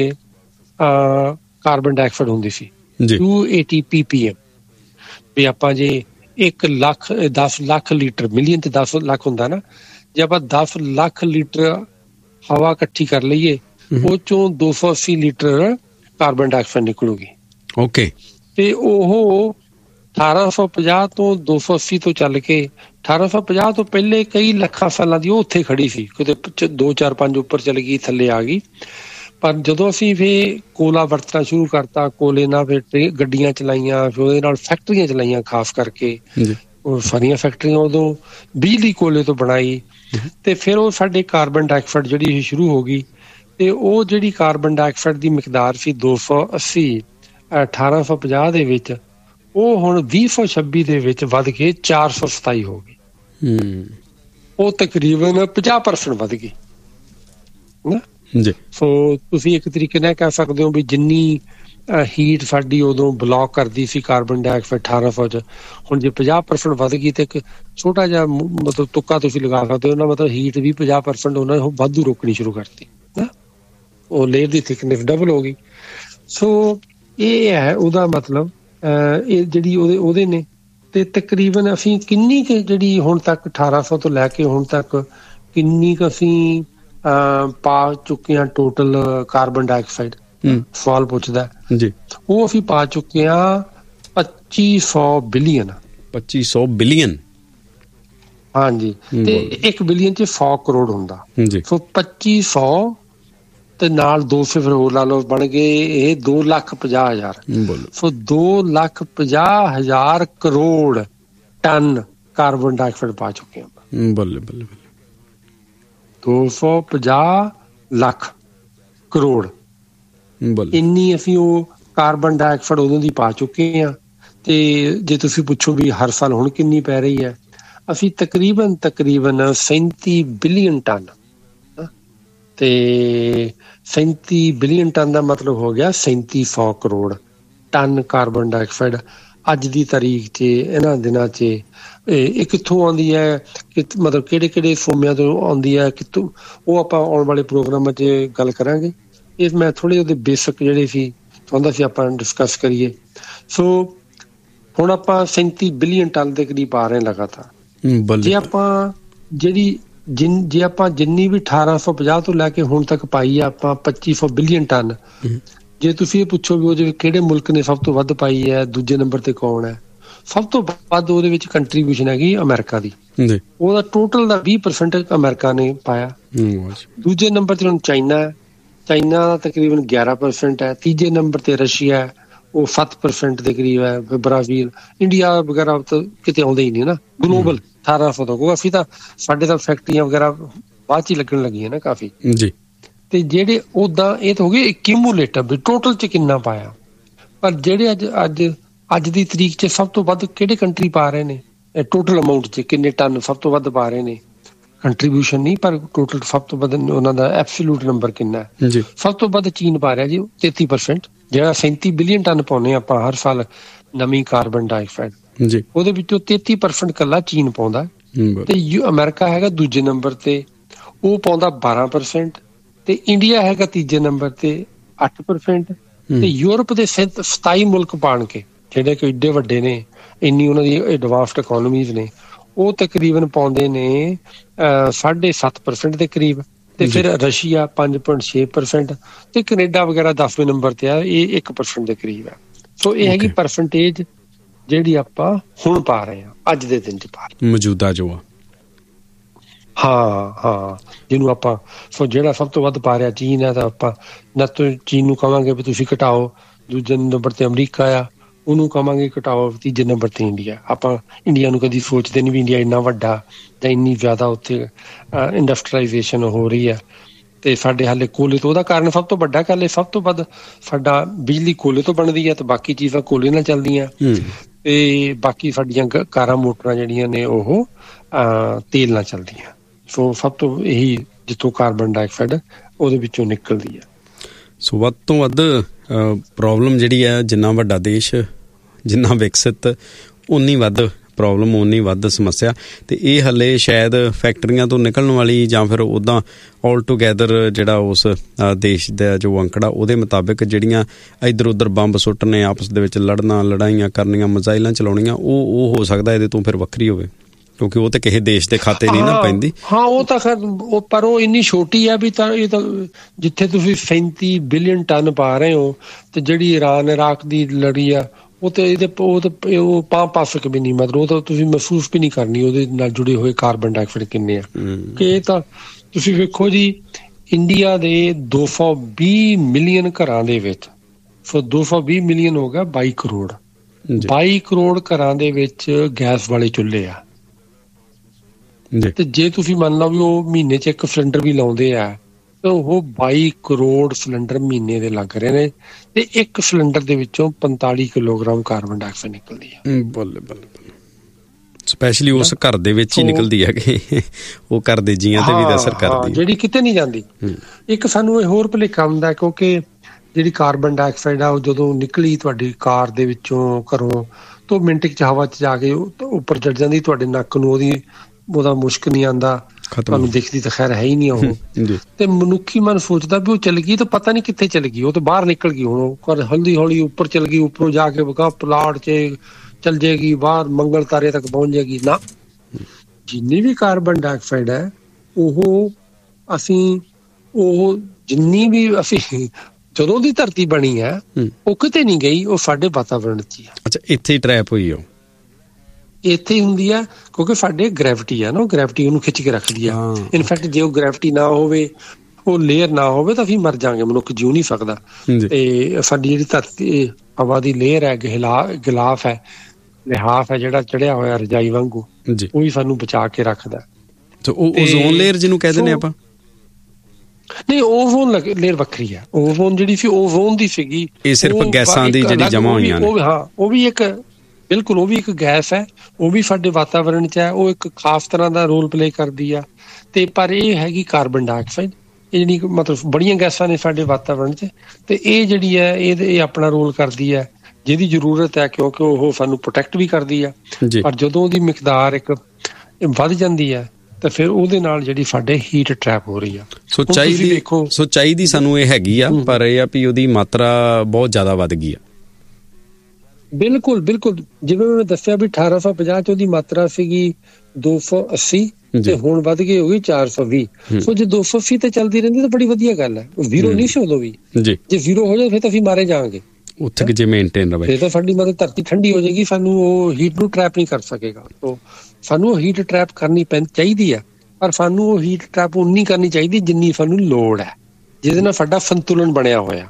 ਕਾਰਬਨ ਡਾਈਆਕਸਾਈਡ ਹੁੰਦੀ ਸੀ, ਟੂ ਏਟੀ ਪੀਪੀਐਮ। ਵੀ ਆਪਾਂ ਜੇ ਇੱਕ ਲੱਖ ਦਸ ਲੱਖ ਲੀਟਰ, ਮਿਲੀਅਨ ਤੇ ਦਸ ਲੱਖ ਹੁੰਦਾ ਨਾ, ਜੇ ਆਪਾਂ ਦਸ ਲੱਖ ਲੀਟਰ ਹਵਾ ਇਕੱਠੀ ਕਰ ਲਈਏ, ਉਹ ਚੋਂ ਦੋ ਸੌ ਅੱਸੀ ਲੀਟਰ ਕਾਰਬਨ ਡਾਈਆਕਸਾਈਡ ਨਿਕਲੂਗੀ। ਓਕੇ। ਤੇ ਉਹ ਅਠਾਰਾਂ ਸੌ ਪੰਜਾਹ ਤੋਂ ਦੋ ਸੌ ਅੱਸੀ ਤੋਂ ਚੱਲ ਕੇ ਅਠਾਰਾਂ ਸੌ ਪੰਜਾਹ ਤੋਂ ਪਹਿਲੇ ਕਈ ਲੱਖਾਂ ਸਾਲਾਂ ਦੀ ਉਹ ਉੱਥੇ ਖੜੀ ਸੀ, ਕਿਤੇ ਦੋ ਚਾਰ ਪੰਜ ਉੱਪਰ ਚਲ ਗਈ, ਥੱਲੇ ਆ ਗਈ। ਪਰ ਜਦੋਂ ਅਸੀਂ ਫਿਰ ਕੋਲਾ ਵਰਤਣਾ ਸ਼ੁਰੂ ਕਰਤਾ, ਕੋਲੇ ਨਾਲ ਫਿਰ ਗੱਡੀਆਂ ਚਲਾਈਆਂ, ਫਿਰ ਉਹਦੇ ਨਾਲ ਫੈਕਟਰੀਆਂ ਚਲਾਈਆਂ, ਖਾਸ ਕਰਕੇ ਉਹ ਸਾਰੀਆਂ ਫੈਕਟਰੀਆਂ ਉਦੋਂ ਬਿਜਲੀ ਕੋਲੇ ਤੋਂ ਬਣਾਈ, ਤੇ ਫਿਰ ਉਹ ਸਾਡੇ ਕਾਰਬਨ ਡਾਈਆਕਸਾਈਡ ਜਿਹੜੀ ਸ਼ੁਰੂ ਹੋ ਗਈ। ਤੇ ਉਹ ਜਿਹੜੀ ਕਾਰਬਨ ਡਾਈਆਕਸਾਈਡ ਦੀ ਮਿਕਦਾਰ ਸੀ ਦੋ ਸੌ ਅੱਸੀ ਅਠਾਰਾਂ ਸੌ ਪੰਜਾਹ ਦੇ ਵਿੱਚ, ਉਹ ਹੁਣ ਵੀਹ ਸੌ ਛੱਬੀ ਦੇ ਵਿੱਚ ਵੱਧ ਕੇ ਚਾਰ ਸੌ ਸਤਾਈ ਹੋ ਗਈ। ਉਹ ਤਕਰੀਬਨ ਪੰਜਾਹ ਪਰਸੈਂਟ ਵੱਧ ਗਈ ਨਾ। ਸੋ ਤੁਸੀਂ ਇੱਕ ਤਰੀਕੇ ਨਾਲ ਕਹਿ ਸਕਦੇ ਹੋ ਵੀ ਜਿੰਨੀ ਹੀਟ ਸਾਡੀ ਉਦੋਂ ਬਲੌਕ ਕਰਦੀ ਸੀ ਕਾਰਬਨ ਡਾਈਆਕਸਾਈਡ ਅਠਾਰਾਂ ਸੌ ਚ, ਹੁਣ ਜੇ ਪੰਜਾਹ ਪਰਸੈਂਟ ਵੱਧ ਗਈ ਤੇ ਇੱਕ ਛੋਟਾ ਜਿਹਾ ਮਤਲਬ ਤੁੱਕਾ ਤੁਸੀਂ ਲਗਾ ਸਕਦੇ ਹੋ ਨਾ, ਮਤਲਬ ਹੀਟ ਵੀ ਪੰਜਾਹ ਪਰਸੈਂਟ ਉਹਨਾਂ ਨੇ ਵਾਧੂ ਰੋਕਣੀ ਸ਼ੁਰੂ ਕਰਤੀ ਨਾ, ਉਹ ਲੇਅਰ ਦੀ ਥਿਕਨੈਸ ਡਬਲ ਹੋ ਗਈ। ਸੋ ਇਹ ਹੈ ਉਹਦਾ ਮਤਲਬ, ਇਹ ਜਿਹੜੀ ਉਹਦੇ ਉਹਦੇ ਨੇ। ਤੇ ਤਕਰੀਬਨ ਅਸੀਂ ਕਿੰਨੀ ਕੁ ਜਿਹੜੀ ਹੁਣ ਤੱਕ ਅਠਾਰਾਂ ਸੌ ਤੋਂ ਲੈ ਕੇ ਹੁਣ ਤੱਕ ਕਿੰਨੀ ਕੁ ਅਸੀਂ ਪਾ ਚੁੱਕੇ ਹਾਂ ਟੋਟਲ ਕਾਰਬਨ ਡਾਈਆਕਸਾਈਡ, ਸਵਾਲ ਪੁੱਛਦਾ ਜੀ। ਉਹ ਅਸੀਂ ਪਾ ਚੁੱਕੇ ਹਾਂ ਪੱਚੀ ਸੌ ਬਿਲੀਅਨ। ਪੱਚੀ ਸੌ ਬਿਲੀਅਨ ਹਾਂਜੀ। ਤੇ ਇੱਕ ਬਿਲੀਅਨ ਚ ਸੌ ਕਰੋੜ ਹੁੰਦਾ, ਸੋ ਪੱਚੀ ਸੌ ਤੇ ਨਾਲ ਦੋ ਸੌ ਫਿਰ ਹੋਰ ਲਾ ਲਓ, ਬਣ ਗਏ ਇਹ ਦੋ ਲੱਖ ਪੰਜਾਹ ਹਜ਼ਾਰ। ਸੋ ਦੋ ਲੱਖ ਪੰਜਾਹ ਹਜ਼ਾਰ ਕਰੋੜ ਟਨ ਕਾਰਬਨ ਡਾਈਆਕਸਾਈਡ ਪਾ ਚੁੱਕੇ ਹਾਂ। ਬੱਲੇ ਬੱਲੇ ਦੋ ਸੌ ਪੰਜਾਹ ਲੱਖ ਕਰੋੜ ਇੰਨੀ ਅਸੀਂ ਉਹ ਕਾਰਬਨ ਡਾਈਆਕਸਾਈਡ ਉਦੋਂ ਦੀ ਪਾ ਚੁੱਕੇ ਹਾਂ। ਤੇ ਜੇ ਤੁਸੀਂ ਪੁੱਛੋ ਵੀ ਹਰ ਸਾਲ ਹੁਣ ਕਿੰਨੀ ਪੈ ਰਹੀ ਹੈ, ਅਸੀਂ ਤਕਰੀਬਨ ਤਕਰੀਬਨ ਸੈਂਤੀ ਬਿਲੀਅਨ ਟਨ। ਤੇ ਸੈਂਤੀ ਬਿਲੀਅਨ ਟਨ ਦਾ ਮਤਲਬ ਹੋ ਗਿਆ ਸੈਂਤੀ ਸੌ ਕਰੋੜ ਟਨ ਕਾਰਬਨ ਡਾਈਆਕਸਾਈਡ ਅੱਜ ਦੀ ਤਾਰੀਖ 'ਚ, ਇਹਨਾਂ ਦਿਨਾਂ 'ਚ। ਇਹ ਕਿੱਥੋਂ ਆਉਂਦੀ ਹੈ, ਕਿ ਮਤਲਬ ਕਿਹੜੇ ਕਿਹੜੇ ਸੋਮਿਆਂ ਤੋਂ ਆਉਂਦੀ ਹੈ, ਕਿੱਥੋਂ, ਉਹ ਆਪਾਂ ਆਉਣ ਵਾਲੇ ਪ੍ਰੋਗਰਾਮਾਂ 'ਚ ਗੱਲ ਕਰਾਂਗੇ। ਇਹ ਮੈਂ ਥੋੜ੍ਹੇ ਉਹਦੇ ਬੇਸਿਕ ਜਿਹੜੇ ਸੀ ਚਾਹੁੰਦਾ ਸੀ ਆਪਾਂ ਡਿਸਕਸ ਕਰੀਏ। ਸੋ ਹੁਣ ਆਪਾਂ ਸੈਂਤੀ ਬਿਲੀਅਨ ਟਨ ਦੇ ਕਰੀਬ ਆ ਰਹੇ ਲਗਾਤਾਰ। ਜੇ ਆਪਾਂ ਜਿਹੜੀ ਜਿਨ ਜੇ ਆਪਾਂ ਜਿੰਨੀ ਵੀ ਅਠਾਰਾਂ ਸੌ ਪੰਜਾਹ ਤੋਂ ਲੈ ਕੇ ਹੁਣ ਤੱਕ ਪਾਈ ਆ ਆਪਾਂ ਪੱਚੀ ਸੌ ਬਿਲੀਅਨ ਟਨ, ਜੇ ਤੁਸੀਂ ਇਹ ਪੁੱਛੋ ਵੀ ਉਹਦੇ ਕਿਹੜੇ ਮੁਲਕ ਨੇ ਸਭ ਤੋਂ ਵੱਧ ਪਾਈ ਹੈ, ਦੂਜੇ ਨੰਬਰ ਤੇ ਕੌਣ ਹੈ, ਸਭ ਤੋਂ ਵੱਧ ਉਹਦੇ ਵਿੱਚ ਕੰਟਰੀਬਿਊਸ਼ਨ ਹੈਗੀ ਅਮਰੀਕਾ ਦੀ। ਉਹਦਾ ਟੋਟਲ ਦਾ ਵੀਹ ਪਰਸੈਂਟ ਅਮਰੀਕਾ ਨੇ ਪਾਇਆ। ਦੂਜੇ ਨੰਬਰ ਤੇ ਹੁਣ ਚਾਈਨਾ ਹੈ, ਚਾਈਨਾ ਦਾ ਤਕਰੀਬਨ ਗਿਆਰਾਂ ਪਰਸੈਂਟ ਹੈ। ਤੀਜੇ ਨੰਬਰ ਤੇ ਰਸ਼ੀਆ ਹੈ, ਉਹ ਸੱਤ ਪਰਸੈਂਟ ਦੇ ਕਰੀਬ ਹੈ। ਬ੍ਰਾਜ਼ੀਲ, ਇੰਡੀਆ ਵਗੈਰਾ ਤਾਂ ਕਿਤੇ ਆਉਂਦੇ ਹੀ ਨਹੀਂ ਨਾ ਗਲੋਬਲ ਅਠਾਰਾਂ ਸੌ ਤੋਂ। ਅਸੀਂ ਤਾਂ ਸਾਡੇ ਤਾਂ ਫੈਕਟਰੀਆਂ ਵਗੈਰਾ ਬਾਅਦ ਚ ਹੀ ਲੱਗਣ ਲੱਗੀਆਂ ਨਾ ਕਾਫੀ ਜੀ। ਤੇ ਜਿਹੜੇ ਓਦਾਂ ਇਹ ਤਾਂ ਹੋ ਗਏ ਕਿਊਮੂਲੇਟਿਵ ਵੀ ਟੋਟਲ ਚ ਕਿੰਨਾ ਪਾਇਆ। ਪਰ ਜਿਹੜੇ ਅੱਜ ਅੱਜ ਅੱਜ ਦੀ ਤਰੀਕ ਚ ਸਭ ਤੋਂ ਵੱਧ ਕਿਹੜੇ ਕੰਟਰੀ ਪਾ ਰਹੇ ਨੇ ਟੋਟਲ ਅਮਾਊਂਟ ਚ, ਕਿੰਨੇ ਟਨ ਸਭ ਤੋਂ ਵੱਧ ਪਾ ਰਹੇ ਨੇ, ਕੰਟਰੀਬਿਊਸ਼ਨ ਨਹੀਂ ਪਰ ਟੋਟਲ ਸਭ ਤੋਂ ਵੱਧ ਉਹਨਾਂ ਦਾ ਐਬਸੋਲੂਟ ਨੰਬਰ ਕਿੰਨਾ ਹੈ। ਸਭ ਤੋਂ ਵੱਧ ਚੀਨ ਪਾ ਰਿਹਾ ਜੀ ਤੇਤੀ ਪਰਸੈਂਟ, ਜਿਹੜਾ ਸੈਂਤੀ ਬਿਲੀਅਨ ਟਨ ਪਾਉਂਦੇ ਆਪਾਂ ਹਰ ਸਾਲ ਨਵੀਂ ਕਾਰਬਨ ਡਾਈਆਕਸਾਈਡ, ਉਹਦੇ ਵਿੱਚੋਂ ਤੇਤੀ ਪਰਸੈਂਟ ਇਕੱਲਾ ਚੀਨ ਪਾਉਂਦਾ। ਤੇ ਅਮਰੀਕਾ ਹੈਗਾ ਦੂਜੇ ਨੰਬਰ ਤੇ, ਉਹ ਪਾਉਂਦਾ ਬਾਰਾਂ ਪਰਸੈਂਟ। ਤੇ ਇੰਡੀਆ ਹੈਗਾ ਤੀਜੇ ਨੰਬਰ ਤੇ ਅੱਠ ਪਰਸੈਂਟ। ਤੇ ਯੂਰਪ ਦੇ ਸਤਾਈ ਮੁਲਕ ਪਾਣ ਕੇ ਜਿਹੜੇ ਕਿ ਏਡੇ ਵੱਡੇ ਨੇ, ਇੰਨੀ ਉਹਨਾਂ ਦੀ ਐਡਵਾਂਸਡ ਇਕੋਨਮੀਜ਼ ਨੇ, ਉਹ ਤਕਰੀਬਨ ਪਾਉਂਦੇ ਨੇ ਸਾਢੇ ਸੱਤ ਪਰਸੈਂਟ ਦੇ ਕਰੀਬ। ਤੇ ਫਿਰ ਰਸ਼ੀਆ ਪੰਜ ਪੁਆਇੰਟ ਛੇ ਪਰਸੈਂਟ ਤੇ ਕੈਨੇਡਾ ਵਗੈਰਾ ਦਸਵੇਂ ਨੰਬਰ ਤੇ ਆ, ਇਹ ਇੱਕ ਪਰਸੈਂਟ ਦੇ ਕਰੀਬ ਹੈ। ਸੋ ਇਹ ਹੈਗੀ ਪਰਸੈਂਟੇਜ ਜਿਹੜੀ ਆਪਾਂ ਹੁਣ ਪਾ ਰਹੇ ਹਾਂ ਅੱਜ ਦੇ ਦਿਨ ਚ ਪਾ ਰਹੇ ਮੌਜੂਦਾ ਜੋ ਆ। ਹਾਂ ਹਾਂ ਜਿਹਨੂੰ ਆਪਾਂ ਸੋ ਜਿਹੜਾ ਸਭ ਤੋਂ ਵੱਧ ਪਾ ਰਿਹਾ ਚੀਨ ਹੈ, ਤਾਂ ਆਪਾਂ ਨਾ ਚੀਨ ਨੂੰ ਕਹਾਂਗੇ ਵੀ ਤੁਸੀਂ ਘਟਾਓ। ਦੂਜੇ ਨੰਬਰ ਤੇ ਅਮਰੀਕਾ ਆ, ਉਹਨੂੰ ਕਹਾਂਗੇ ਘਟਾਓ। ਤੀਜੇ ਨੰਬਰ ਤੇ ਇੰਡੀਆ। ਆਪਾਂ ਇੰਡੀਆ ਨੂੰ ਕਦੀ ਸੋਚਦੇ ਨਹੀਂ ਵੀ ਇੰਡੀਆ ਇੰਨਾ ਵੱਡਾ ਜਾਂ ਇੰਨੀ ਜ਼ਿਆਦਾ ਉੱਥੇ ਇੰਡਸਟਰੀਲਾਈਜੇਸ਼ਨ ਹੋ ਰਹੀ ਹੈ। ਤੇ ਸਾਡੇ ਹਾਲੇ ਕੋਲੇ ਤੋਂ, ਉਹਦਾ ਕਾਰਨ ਸਭ ਤੋਂ ਵੱਡਾ ਗੱਲ ਸਭ ਤੋਂ ਵੱਧ ਸਾਡਾ ਬਿਜਲੀ ਕੋਲੇ ਤੋਂ ਬਣਦੀ ਹੈ, ਤੇ ਬਾਕੀ ਚੀਜ਼ਾਂ ਕੋਲੇ ਨਾਲ ਚੱਲਦੀਆਂ। ਤੇ ਬਾਕੀ ਸਾਡੀਆਂ ਕਾਰਾਂ ਮੋਟਰਾਂ ਜਿਹੜੀਆਂ ਨੇ ਉਹ ਤੇਲ ਨਾਲ ਚੱਲਦੀਆਂ। ਸੋ ਸਭ ਤੋਂ ਇਹੀ ਜਿੱਥੋਂ ਕਾਰਬਨ ਡਾਈਆਕਸਾਈਡ ਉਹਦੇ ਵਿੱਚੋਂ ਨਿਕਲਦੀ ਹੈ। ਸੋ ਵੱਧ ਤੋਂ ਵੱਧ ਪ੍ਰੋਬਲਮ ਜਿਹੜੀ ਹੈ, ਜਿੰਨਾ ਵੱਡਾ ਦੇਸ਼, ਜਿੰਨਾ ਵਿਕਸਿਤ, ਉਨੀ ਵੱਧ ਪ੍ਰੋਬਲਮ ਓਨੀ ਵੱਧ ਸਮੱਸਿਆ। ਅਤੇ ਇਹ ਹਾਲੇ ਸ਼ਾਇਦ ਫੈਕਟਰੀਆਂ ਤੋਂ ਨਿਕਲਣ ਵਾਲੀ ਜਾਂ ਫਿਰ ਉੱਦਾਂ ਆਲ ਟੂਗੈਦਰ ਜਿਹੜਾ ਉਸ ਦੇਸ਼ ਦਾ ਜੋ ਅੰਕੜਾ ਉਹਦੇ ਮੁਤਾਬਿਕ ਜਿਹੜੀਆਂ ਇੱਧਰ ਉੱਧਰ ਬੰਬ ਸੁੱਟਣੇ, ਆਪਸ ਦੇ ਵਿੱਚ ਲੜਨਾ, ਲੜਾਈਆਂ ਕਰਨੀਆਂ, ਮਿਜ਼ਾਈਲਾਂ ਚਲਾਉਣੀਆਂ, ਉਹ ਉਹ ਹੋ ਸਕਦਾ ਇਹਦੇ ਤੋਂ ਫਿਰ ਵੱਖਰੀ ਹੋਵੇ, ਕਿਉਂਕਿ ਉਹ ਤਾਂ ਕਿਸੇ ਦੇਸ਼ ਦੇ ਖਾਤੇ ਨਹੀਂ ਨਾ ਪੈਂਦੀ। ਹਾਂ ਉਹ ਤਾਂ ਖੈਰ ਉਹ ਪਰ ਉਹ ਇੰਨੀ ਛੋਟੀ ਆ ਵੀ ਤਾਂ ਇਹ ਤਾਂ ਜਿੱਥੇ ਤੁਸੀਂ ਸੈਂਤੀ ਬਿਲੀਅਨ ਟਨ ਪਾ ਰਹੇ ਹੋ ਤੇ ਜਿਹੜੀ ਇਰਾਨ ਇਰਾਕ ਦੀ ਲੜੀ ਆ ਉਹ ਤੇ ਇਹਦੇ ਉਹ ਤਾਂ ਉਹ ਪਾ ਪਾ ਸਕ ਵੀ ਨਹੀਂ, ਮਤਲਬ ਉਹ ਤਾਂ ਤੁਸੀਂ ਮਹਿਸੂਸ ਵੀ ਨਹੀਂ ਕਰਨੀ ਉਹਦੇ ਨਾਲ ਜੁੜੇ ਹੋਏ ਕਾਰਬਨ ਡਾਈਆਕਸਾਈਡ ਕਿੰਨੇ ਆ। ਕਿ ਇਹ ਤਾਂ ਤੁਸੀਂ ਵੇਖੋ ਜੀ, ਇੰਡੀਆ ਦੇ ਦੋ ਸੌ ਵੀਹ ਮਿਲੀਅਨ ਘਰਾਂ ਦੇ ਵਿੱਚ, ਸੋ ਦੋ ਸੌ ਵੀਹ ਮਿਲੀਅਨ ਹੋ ਗਿਆ ਬਾਈ ਕਰੋੜ, ਬਾਈ ਕਰੋੜ ਘਰਾਂ ਦੇ ਵਿੱਚ ਗੈਸ ਵਾਲੇ ਚੁੱਲ੍ਹੇ ਆ। ਤੇ ਜੇ ਤੁਸੀਂ ਮੰਨ ਲਓ ਵੀ ਉਹ ਮਹੀਨੇ 'ਚ ਇੱਕ ਸਿਲੰਡਰ ਵੀ ਲਾਉਂਦੇ ਆ ਤਾਂ ਉਹ ਬਾਈ ਕਰੋੜ ਸਿਲੰਡਰ ਮਹੀਨੇ ਦੇ ਲੱਗ ਰਹੇ ਨੇ, ਤੇ ਇੱਕ ਸਿਲੰਡਰ ਦੇ ਵਿੱਚੋਂ ਪੰਤਾਲੀ ਕਿਲੋਗ੍ਰਾਮ ਕਾਰਬਨ ਡਾਈਆਕਸਾਈਡ ਨਿਕਲਦੀ ਆ। ਬੱਲੇ ਬੱਲੇ ਬੱਲੇ, ਸਪੈਸ਼ਲੀ ਉਸ ਘਰ ਦੇ ਵਿੱਚ ਹੀ ਨਿਕਲਦੀ ਹੈ ਕਿ ਉਹ ਘਰ ਦੇ ਜੀਆਂ ਤੇ ਵੀ ਅਸਰ ਕਰਦੀ, ਜਿਹੜੀ ਕਿਤੇ ਨਹੀਂ ਜਾਂਦੀ। ਇੱਕ ਸਾਨੂੰ ਇਹ ਹੋਰ ਭੁਲੇਖਾ ਹੁੰਦਾ ਕਿਉਂਕਿ ਜਿਹੜੀ ਕਾਰਬਨ ਡਾਈਆਕਸਾਈਡ ਆ ਉਹ ਜਦੋਂ ਨਿਕਲੀ ਤੁਹਾਡੀ ਕਾਰ ਦੇ ਵਿੱਚੋਂ ਘਰੋਂ ਤਾਂ ਮਿੰਟ 'ਚ ਹਵਾ 'ਚ ਜਾ ਕੇ ਉੱਪਰ ਚੜ ਜਾਂਦੀ, ਤੁਹਾਡੇ ਨੱਕ ਨੂੰ ਉਹਦੀ ਉਹਦਾ ਮੁਸ਼ਕ ਨਹੀਂ ਆਉਂਦਾ, ਤੁਹਾਨੂੰ ਦਿਖਦੀ ਤਾਂ ਖੈਰ ਹੈ ਹੀ ਨਹੀਂ ਉਹ। ਤੇ ਮਨੁੱਖੀ ਮਨ ਸੋਚਦਾ ਵੀ ਉਹ ਚਲ ਗਈ ਤਾਂ ਪਤਾ ਨਹੀਂ ਕਿੱਥੇ ਚਲ ਗਈ, ਉਹ ਤਾਂ ਬਾਹਰ ਨਿਕਲ ਗਈ, ਹੁਣ ਉਹ ਹੌਲੀ ਹੌਲੀ ਉੱਪਰ ਚਲ ਗਈ, ਉੱਪਰੋਂ ਜਾ ਕੇ ਵਗਾ ਪਲਾਟ 'ਚ ਚਲ ਜਾਏਗੀ, ਬਾਹਰ ਮੰਗਲ ਤਾਰੇ ਤੱਕ ਪਹੁੰਚ ਜਾਏਗੀ ਨਾ। ਜਿੰਨੀ ਵੀ ਕਾਰਬਨ ਡਾਈਆਕਸਾਈਡ ਹੈ ਉਹ ਅਸੀਂ ਉਹ ਜਿੰਨੀ ਵੀ ਅਸੀਂ ਜਦੋਂ ਦੀ ਧਰਤੀ ਬਣੀ ਹੈ ਉਹ ਕਿਤੇ ਨਹੀਂ ਗਈ, ਉਹ ਸਾਡੇ ਵਾਤਾਵਰਣ 'ਚ ਹੀ ਆ। ਅੱਛਾ, ਇੱਥੇ ਹੀ ਟਰੈਪ ਹੋਈ ਉਹ, ਇੱਥੇ ਹੀ ਹੁੰਦੀ ਆ ਕਿਉਂਕਿ ਸਾਡੇ ਗ੍ਰੈਵਿਟੀ ਆ ਨਾ, ਉਹ ਗ੍ਰੈਵਿਟੀ ਉਹਨੂੰ ਖਿੱਚ ਕੇ ਰੱਖਦੀ ਆ। ਇਨਫੈਕਟ ਜੇ ਉਹ ਗ੍ਰੈਵਿਟੀ ਨਾ ਹੋਵੇ, ਉਹ ਲੇਅਰ ਨਾ ਹੋਵੇ ਤਾਂ ਅਸੀਂ ਮਰ ਜਾਵਾਂਗੇ, ਮਨੁੱਖ ਜਿਉ ਨਹੀਂ ਸਕਦਾ। ਤੇ ਸਾਡੀ ਜਿਹੜੀ ਧਰਤੀ ਹਵਾ ਦੀ ਲੇਅਰ ਹੈ, ਗਿਲਾਫ ਹੈ, ਲਿਹਾਫ ਹੈ ਜਿਹੜਾ ਚੜਿਆ ਹੋਇਆ ਰਜਾਈ ਵਾਂਗੂ, ਉਹ ਵੀ ਸਾਨੂੰ ਬਚਾ ਕੇ ਰੱਖਦਾ। ਓਜ਼ੋਨ ਲੇਅਰ ਜਿਹਨੂੰ ਕਹਿ ਦਿੰਦੇ ਆਪਾਂ, ਨਹੀਂ ਓਜ਼ੋਨ ਲੇਅਰ ਵੱਖਰੀ ਹੈ। ਓਜ਼ੋਨ ਜਿਹੜੀ ਸੀ ਓਜ਼ੋਨ ਦੀ ਸੀਗੀ, ਇਹ ਸਿਰਫ ਗੈਸਾਂ ਦੀ ਜਿਹੜੀ ਜਮਾ ਹੋਈਆਂ ਨੇ। ਹਾਂ ਉਹ ਵੀ ਇੱਕ ਬਿਲਕੁਲ ਉਹ ਵੀ ਇੱਕ ਗੈਸ ਹੈ, ਉਹ ਵੀ ਸਾਡੇ ਵਾਤਾਵਰਣ 'ਚ ਹੈ, ਉਹ ਇੱਕ ਖਾਸ ਤਰ੍ਹਾਂ ਦਾ ਰੋਲ ਪਲੇ ਕਰਦੀ ਆ। ਤੇ ਪਰ ਇਹ ਹੈਗੀ ਕਾਰਬਨ ਡਾਈਆਕਸਾਈਡ, ਇਹ ਜਿਹੜੀ ਮਤਲਬ ਬੜੀਆਂ ਗੈਸਾਂ ਨੇ ਸਾਡੇ ਵਾਤਾਵਰਣ 'ਚ, ਤੇ ਇਹ ਜਿਹੜੀ ਹੈ ਇਹ ਇਹ ਆਪਣਾ ਰੋਲ ਕਰਦੀ ਹੈ ਜਿਹਦੀ ਜ਼ਰੂਰਤ ਹੈ, ਕਿਉਂਕਿ ਉਹ ਸਾਨੂੰ ਪ੍ਰੋਟੈਕਟ ਵੀ ਕਰਦੀ ਆ। ਪਰ ਜਦੋਂ ਉਹਦੀ ਮਿਕਦਾਰ ਇੱਕ ਵੱਧ ਜਾਂਦੀ ਹੈ ਤਾਂ ਫਿਰ ਉਹਦੇ ਨਾਲ ਜਿਹੜੀ ਸਾਡੇ ਹੀਟ ਟਰੈਪ ਹੋ ਰਹੀ ਆ। ਸੋ ਚਾਹੀਦੀ ਦੇਖੋ ਸੋ ਚਾਹੀਦੀ ਸਾਨੂੰ ਇਹ ਹੈਗੀ ਆ, ਪਰ ਇਹ ਆ ਵੀ ਉਹਦੀ ਮਾਤਰਾ ਬਹੁਤ ਜ਼ਿਆਦਾ ਵੱਧ ਗਈ ਆ। ਬਿਲਕੁਲ ਬਿਲਕੁਲ, ਜਿਵੇਂ ਮੈਂ ਦੱਸਿਆ ਵੀ ਅਠਾਰਾਂ ਸੌ ਪੰਜਾਹ 'ਚ ਉਹਦੀ ਮਾਤਰਾ ਸੀਗੀ ਦੋ ਸੌ ਅੱਸੀ ਤੇ ਹੁਣ ਵੱਧ ਗਈ ਹੋ ਗਈ ਚਾਰ ਸੌ ਵੀਹ। ਸੋ ਜੇ ਦੋ ਸੌ ਅੱਸੀ ਤੇ ਚੱਲਦੀ ਰਹਿੰਦੀ ਤਾਂ ਬੜੀ ਵਧੀਆ ਗੱਲ ਹੈ। ਜ਼ੀਰੋ ਨਹੀਂ ਸੀ ਉਦੋਂ ਵੀ, ਜੇ ਜ਼ੀਰੋ ਹੋ ਜਾਏ ਫਿਰ ਤਾਂ ਅਸੀਂ ਮਾਰੇ ਜਾਵਾਂਗੇ। ਉੱਥੇ ਕਿ ਜੇ ਮੇਨਟੇਨ ਰਵੇ ਫਿਰ ਤਾਂ ਸਾਡੀ ਮਤਲਬ ਧਰਤੀ ਠੰਡੀ ਹੋ ਜਾਏਗੀ, ਸਾਨੂੰ ਉਹ ਹੀਟ ਨੂੰ ਟਰੈਪ ਨਹੀਂ ਕਰ ਸਕੇਗਾ। ਸੋ ਸਾਨੂੰ ਉਹ ਹੀਟ ਟਰੈਪ ਕਰਨੀ ਪੈਂ ਚਾਹੀਦੀ ਆ, ਪਰ ਸਾਨੂੰ ਉਹ ਹੀਟ ਟਰੈਪ ਉਨੀ ਕਰਨੀ ਚਾਹੀਦੀ ਜਿੰਨੀ ਸਾਨੂੰ ਲੋੜ ਹੈ, ਜਿਹਦੇ ਨਾਲ ਸਾਡਾ ਸੰਤੁਲਨ ਬਣਿਆ ਹੋਇਆ।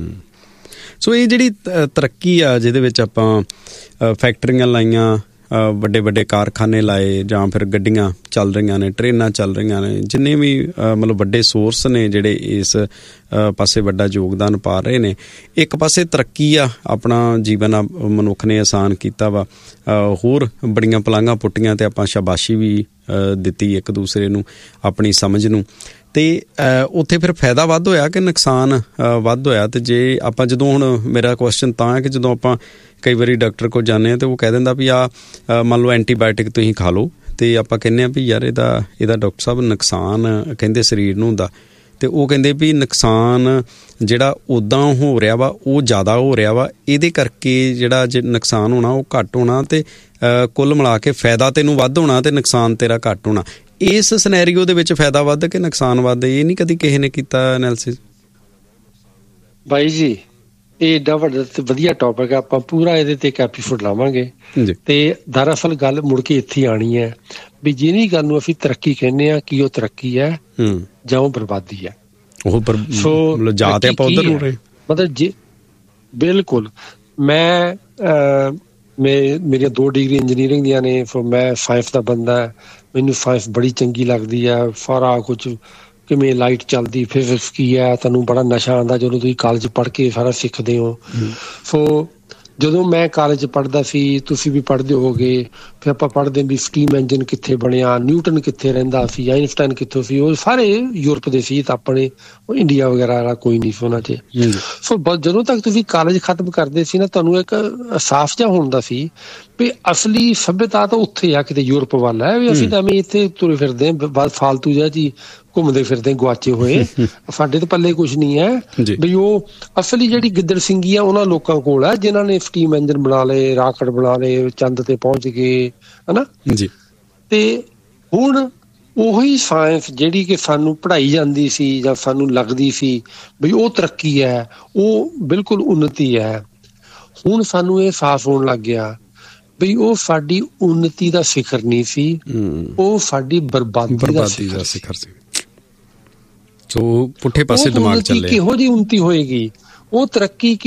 ਸੋ ਇਹ ਜਿਹੜੀ ਤਰੱਕੀ ਆ ਜਿਹਦੇ ਵਿੱਚ ਆਪਾਂ ਫੈਕਟਰੀਆਂ ਲਾਈਆਂ, ਵੱਡੇ ਵੱਡੇ ਕਾਰਖਾਨੇ ਲਾਏ, ਜਾਂ ਫਿਰ ਗੱਡੀਆਂ ਚੱਲ ਰਹੀਆਂ ਨੇ, ਟ੍ਰੇਨਾਂ ਚੱਲ ਰਹੀਆਂ ਨੇ, ਜਿੰਨੇ ਵੀ ਮਤਲਬ ਵੱਡੇ ਸੋਰਸ ਨੇ ਜਿਹੜੇ ਇਸ ਪਾਸੇ ਵੱਡਾ ਯੋਗਦਾਨ ਪਾ ਰਹੇ ਨੇ। ਇੱਕ ਪਾਸੇ ਤਰੱਕੀ ਆ, ਆਪਣਾ ਜੀਵਨ ਆ ਮਨੁੱਖ ਨੇ ਆਸਾਨ ਕੀਤਾ ਵਾ, ਹੋਰ ਬੜੀਆਂ ਪਲਾਂਘਾਂ ਪੁੱਟੀਆਂ ਤੇ ਆਪਾਂ ਸ਼ਾਬਾਸ਼ੀ ਵੀ ਦਿੱਤੀ ਇੱਕ ਦੂਸਰੇ ਨੂੰ, ਆਪਣੀ ਸਮਝ ਨੂੰ। ਅਤੇ ਉੱਥੇ ਫਿਰ ਫਾਇਦਾ ਵੱਧ ਹੋਇਆ ਕਿ ਨੁਕਸਾਨ ਵੱਧ ਹੋਇਆ? ਅਤੇ ਜੇ ਆਪਾਂ ਜਦੋਂ ਹੁਣ ਮੇਰਾ ਕੁਐਸਚਨ ਤਾਂ ਹੈ ਕਿ ਜਦੋਂ ਆਪਾਂ ਕਈ ਵਾਰੀ ਡਾਕਟਰ ਕੋਲ ਜਾਂਦੇ ਹਾਂ ਅਤੇ ਉਹ ਕਹਿ ਦਿੰਦਾ ਵੀ ਆਹ ਮੰਨ ਲਓ ਐਂਟੀਬਾਇਓਟਿਕ ਤੁਸੀਂ ਖਾ ਲਓ, ਅਤੇ ਆਪਾਂ ਕਹਿੰਦੇ ਹਾਂ ਵੀ ਯਾਰ ਇਹਦਾ ਇਹਦਾ ਡਾਕਟਰ ਸਾਹਿਬ ਨੁਕਸਾਨ ਕਹਿੰਦੇ ਸਰੀਰ ਨੂੰ ਹੁੰਦਾ, ਅਤੇ ਉਹ ਕਹਿੰਦੇ ਵੀ ਨੁਕਸਾਨ ਜਿਹੜਾ ਉੱਦਾਂ ਹੋ ਰਿਹਾ ਵਾ ਉਹ ਜ਼ਿਆਦਾ ਹੋ ਰਿਹਾ ਵਾ, ਇਹਦੇ ਕਰਕੇ ਜਿਹੜਾ ਜੇ ਨੁਕਸਾਨ ਹੋਣਾ ਉਹ ਘੱਟ ਹੋਣਾ, ਅਤੇ ਕੁੱਲ ਮਿਲਾ ਕੇ ਫਾਇਦਾ ਤੈਨੂੰ ਵੱਧ ਹੋਣਾ ਅਤੇ ਨੁਕਸਾਨ ਤੇਰਾ ਘੱਟ ਹੋਣਾ। ਇਸ ਸਿਨੈਰੀਓ ਦੇ ਵਿੱਚ ਫਾਇਦਾ ਵੱਧ ਕਿ ਨੁਕਸਾਨ ਵੱਧ, ਇਹ ਨਹੀਂ ਕਦੀ ਕਿਸੇ ਨੇ ਕੀਤਾ ਐਨਾਲਿਸਿਸ? ਬਾਈ ਜੀ ਇਹ ਏਡਾ ਵੱਡਾ ਤੇ ਵਧੀਆ ਟੌਪਿਕ ਆ, ਆਪਾਂ ਪੂਰਾ ਇਹਦੇ ਤੇ ਇੱਕ ਐਪੀਸੋਡ ਲਾਵਾਂਗੇ। ਤੇ ਦਰਅਸਲ ਗੱਲ ਮੁੜ ਕੇ ਇੱਥੇ ਆਉਣੀ ਹੈ ਵੀ ਜਿਹੜੀ ਗੱਲ ਨੂੰ ਅਸੀਂ ਤਰੱਕੀ ਕਹਿੰਦੇ ਆ, ਕੀ ਉਹ ਤਰੱਕੀ ਹੈ ਜਾਂ ਉਹ ਬਰਬਾਦੀ ਹੈ? ਉਹ ਮਤਲਬ ਜੇ ਬਿਲਕੁਲ ਮੈਂ ਮੈਂ ਮੇਰੀਆਂ ਦੋ ਡਿਗਰੀ ਇੰਜੀਨੀਅਰਿੰਗ ਦੀਆਂ ਨੇ, ਸੋ ਮੈਂ ਸਾਇੰਸ ਦਾ ਬੰਦਾ, ਮੈਨੂੰ ਸਾਇੰਸ ਬੜੀ ਚੰਗੀ ਲੱਗਦੀ ਆ। ਸਾਰਾ ਕੁਛ ਕਿਵੇਂ ਲਾਈਟ ਚੱਲਦੀ, ਫਿਜ਼ਿਕਸ ਕੀ ਹੈ, ਤੁਹਾਨੂੰ ਬੜਾ ਨਸ਼ਾ ਆਉਂਦਾ ਜਦੋਂ ਤੁਸੀਂ ਕਾਲਜ ਪੜ੍ਹ ਕੇ ਸਾਰਾ ਸਿੱਖਦੇ ਹੋ। ਸੋ ਜਦੋਂ ਮੈਂ ਕਾਲਜ ਪੜ੍ਹਦਾ ਸੀ, ਤੁਸੀਂ ਵੀ ਪੜ੍ਹਦੇ ਹੋਗੇ, ਫਿਰ ਆਪਾਂ ਪੜ੍ਹਦੇ ਵੀ ਸਟੀਮ ਇੰਜਨ ਕਿੱਥੇ ਬਣਿਆ, ਨਿਊਟਨ ਕਿੱਥੇ ਰਹਿੰਦਾ ਸੀ, ਆਈਨਸਟਾਈਨ ਕਿੱਥੋਂ ਸੀ, ਉਹ ਸਾਰੇ ਯੂਰਪ ਦੇ ਸੀ, ਤਾਂ ਆਪਣੇ ਇੰਡੀਆ ਵਗੈਰਾ ਵਾਲਾ ਕੋਈ ਨਹੀਂ ਸੀ ਉਹਨਾਂ 'ਚ। ਸੋ ਜਦੋਂ ਤੱਕ ਤੁਸੀਂ ਕਾਲਜ ਖਤਮ ਕਰਦੇ ਸੀ ਨਾ, ਤੁਹਾਨੂੰ ਇੱਕ ਅਹਿਸਾਸ ਜਿਹਾ ਹੁੰਦਾ ਸੀ ਵੀ ਅਸਲੀ ਸੱਭਿਅਤਾ ਤਾਂ ਉੱਥੇ ਆ, ਕਿਤੇ ਯੂਰਪ ਵੱਲ ਹੈ, ਵੀ ਅਸੀਂ ਤਾਂ ਐਵੇਂ ਇੱਥੇ ਤੁਰੇ ਫਿਰਦੇ ਹਾਂ ਫਾਲਤੂ ਜਿਹਾ ਜੀ, ਘੁੰਮਦੇ ਫਿਰਦੇ ਗੁਆਚੇ ਹੋਏ, ਸਾਡੇ ਤੇ ਪੱਲੇ ਕੁਛ ਨਹੀਂ ਹੈ। ਵੀ ਉਹ ਅਸਲੀ ਜਿਹੜੀ ਗਿੱਦੜ ਸਿੰਘੀ ਆ ਉਹਨਾਂ ਲੋਕਾਂ ਕੋਲ ਹੈ ਜਿਨ੍ਹਾਂ ਨੇ ਸਟੀਮ ਇੰਜਨ ਬਣਾ ਲਏ, ਰਾਕਟ ਬਣਾ ਲਏ, ਚੰਦ ਤੇ ਪਹੁੰਚ ਗਏ, ਹਨਾ ਜੀ। ਤੇ ਹੁਣ ਉਹੀ ਸਾਇੰਸ ਜਿਹੜੀ ਕਿ ਸਾਨੂੰ ਪੜ੍ਹਾਈ ਜਾਂਦੀ ਸੀ ਜਾਂ ਸਾਨੂੰ ਲੱਗਦੀ ਸੀ ਵੀ ਉਹ ਤਰੱਕੀ ਹੈ, ਉਹ ਬਿਲਕੁਲ ਉੱਨਤੀ ਹੈ, ਹੁਣ ਸਾਨੂੰ ਇਹ ਅਹਿਸਾਸ ਹੋਣ ਲੱਗ ਗਿਆ ਵੀ ਉਹ ਸਾਡੀ ਉੱਨਤੀ ਦਾ ਸਿਖਰ ਨਹੀਂ ਸੀ, ਉਹ ਸਾਡੀ ਬਰਬਾਦੀ ਦਾ ਸਿਖਰ ਸੀ। ਸੋ ਪੁੱਠੇ ਪਾਸੇ ਦਿਮਾਗ ਚੱਲੇ। ਕਿਹੋ ਜਿਹੀ ਉੱਨਤੀ ਹੋਏਗੀ, ਉਹ ਤਰੱਕੀ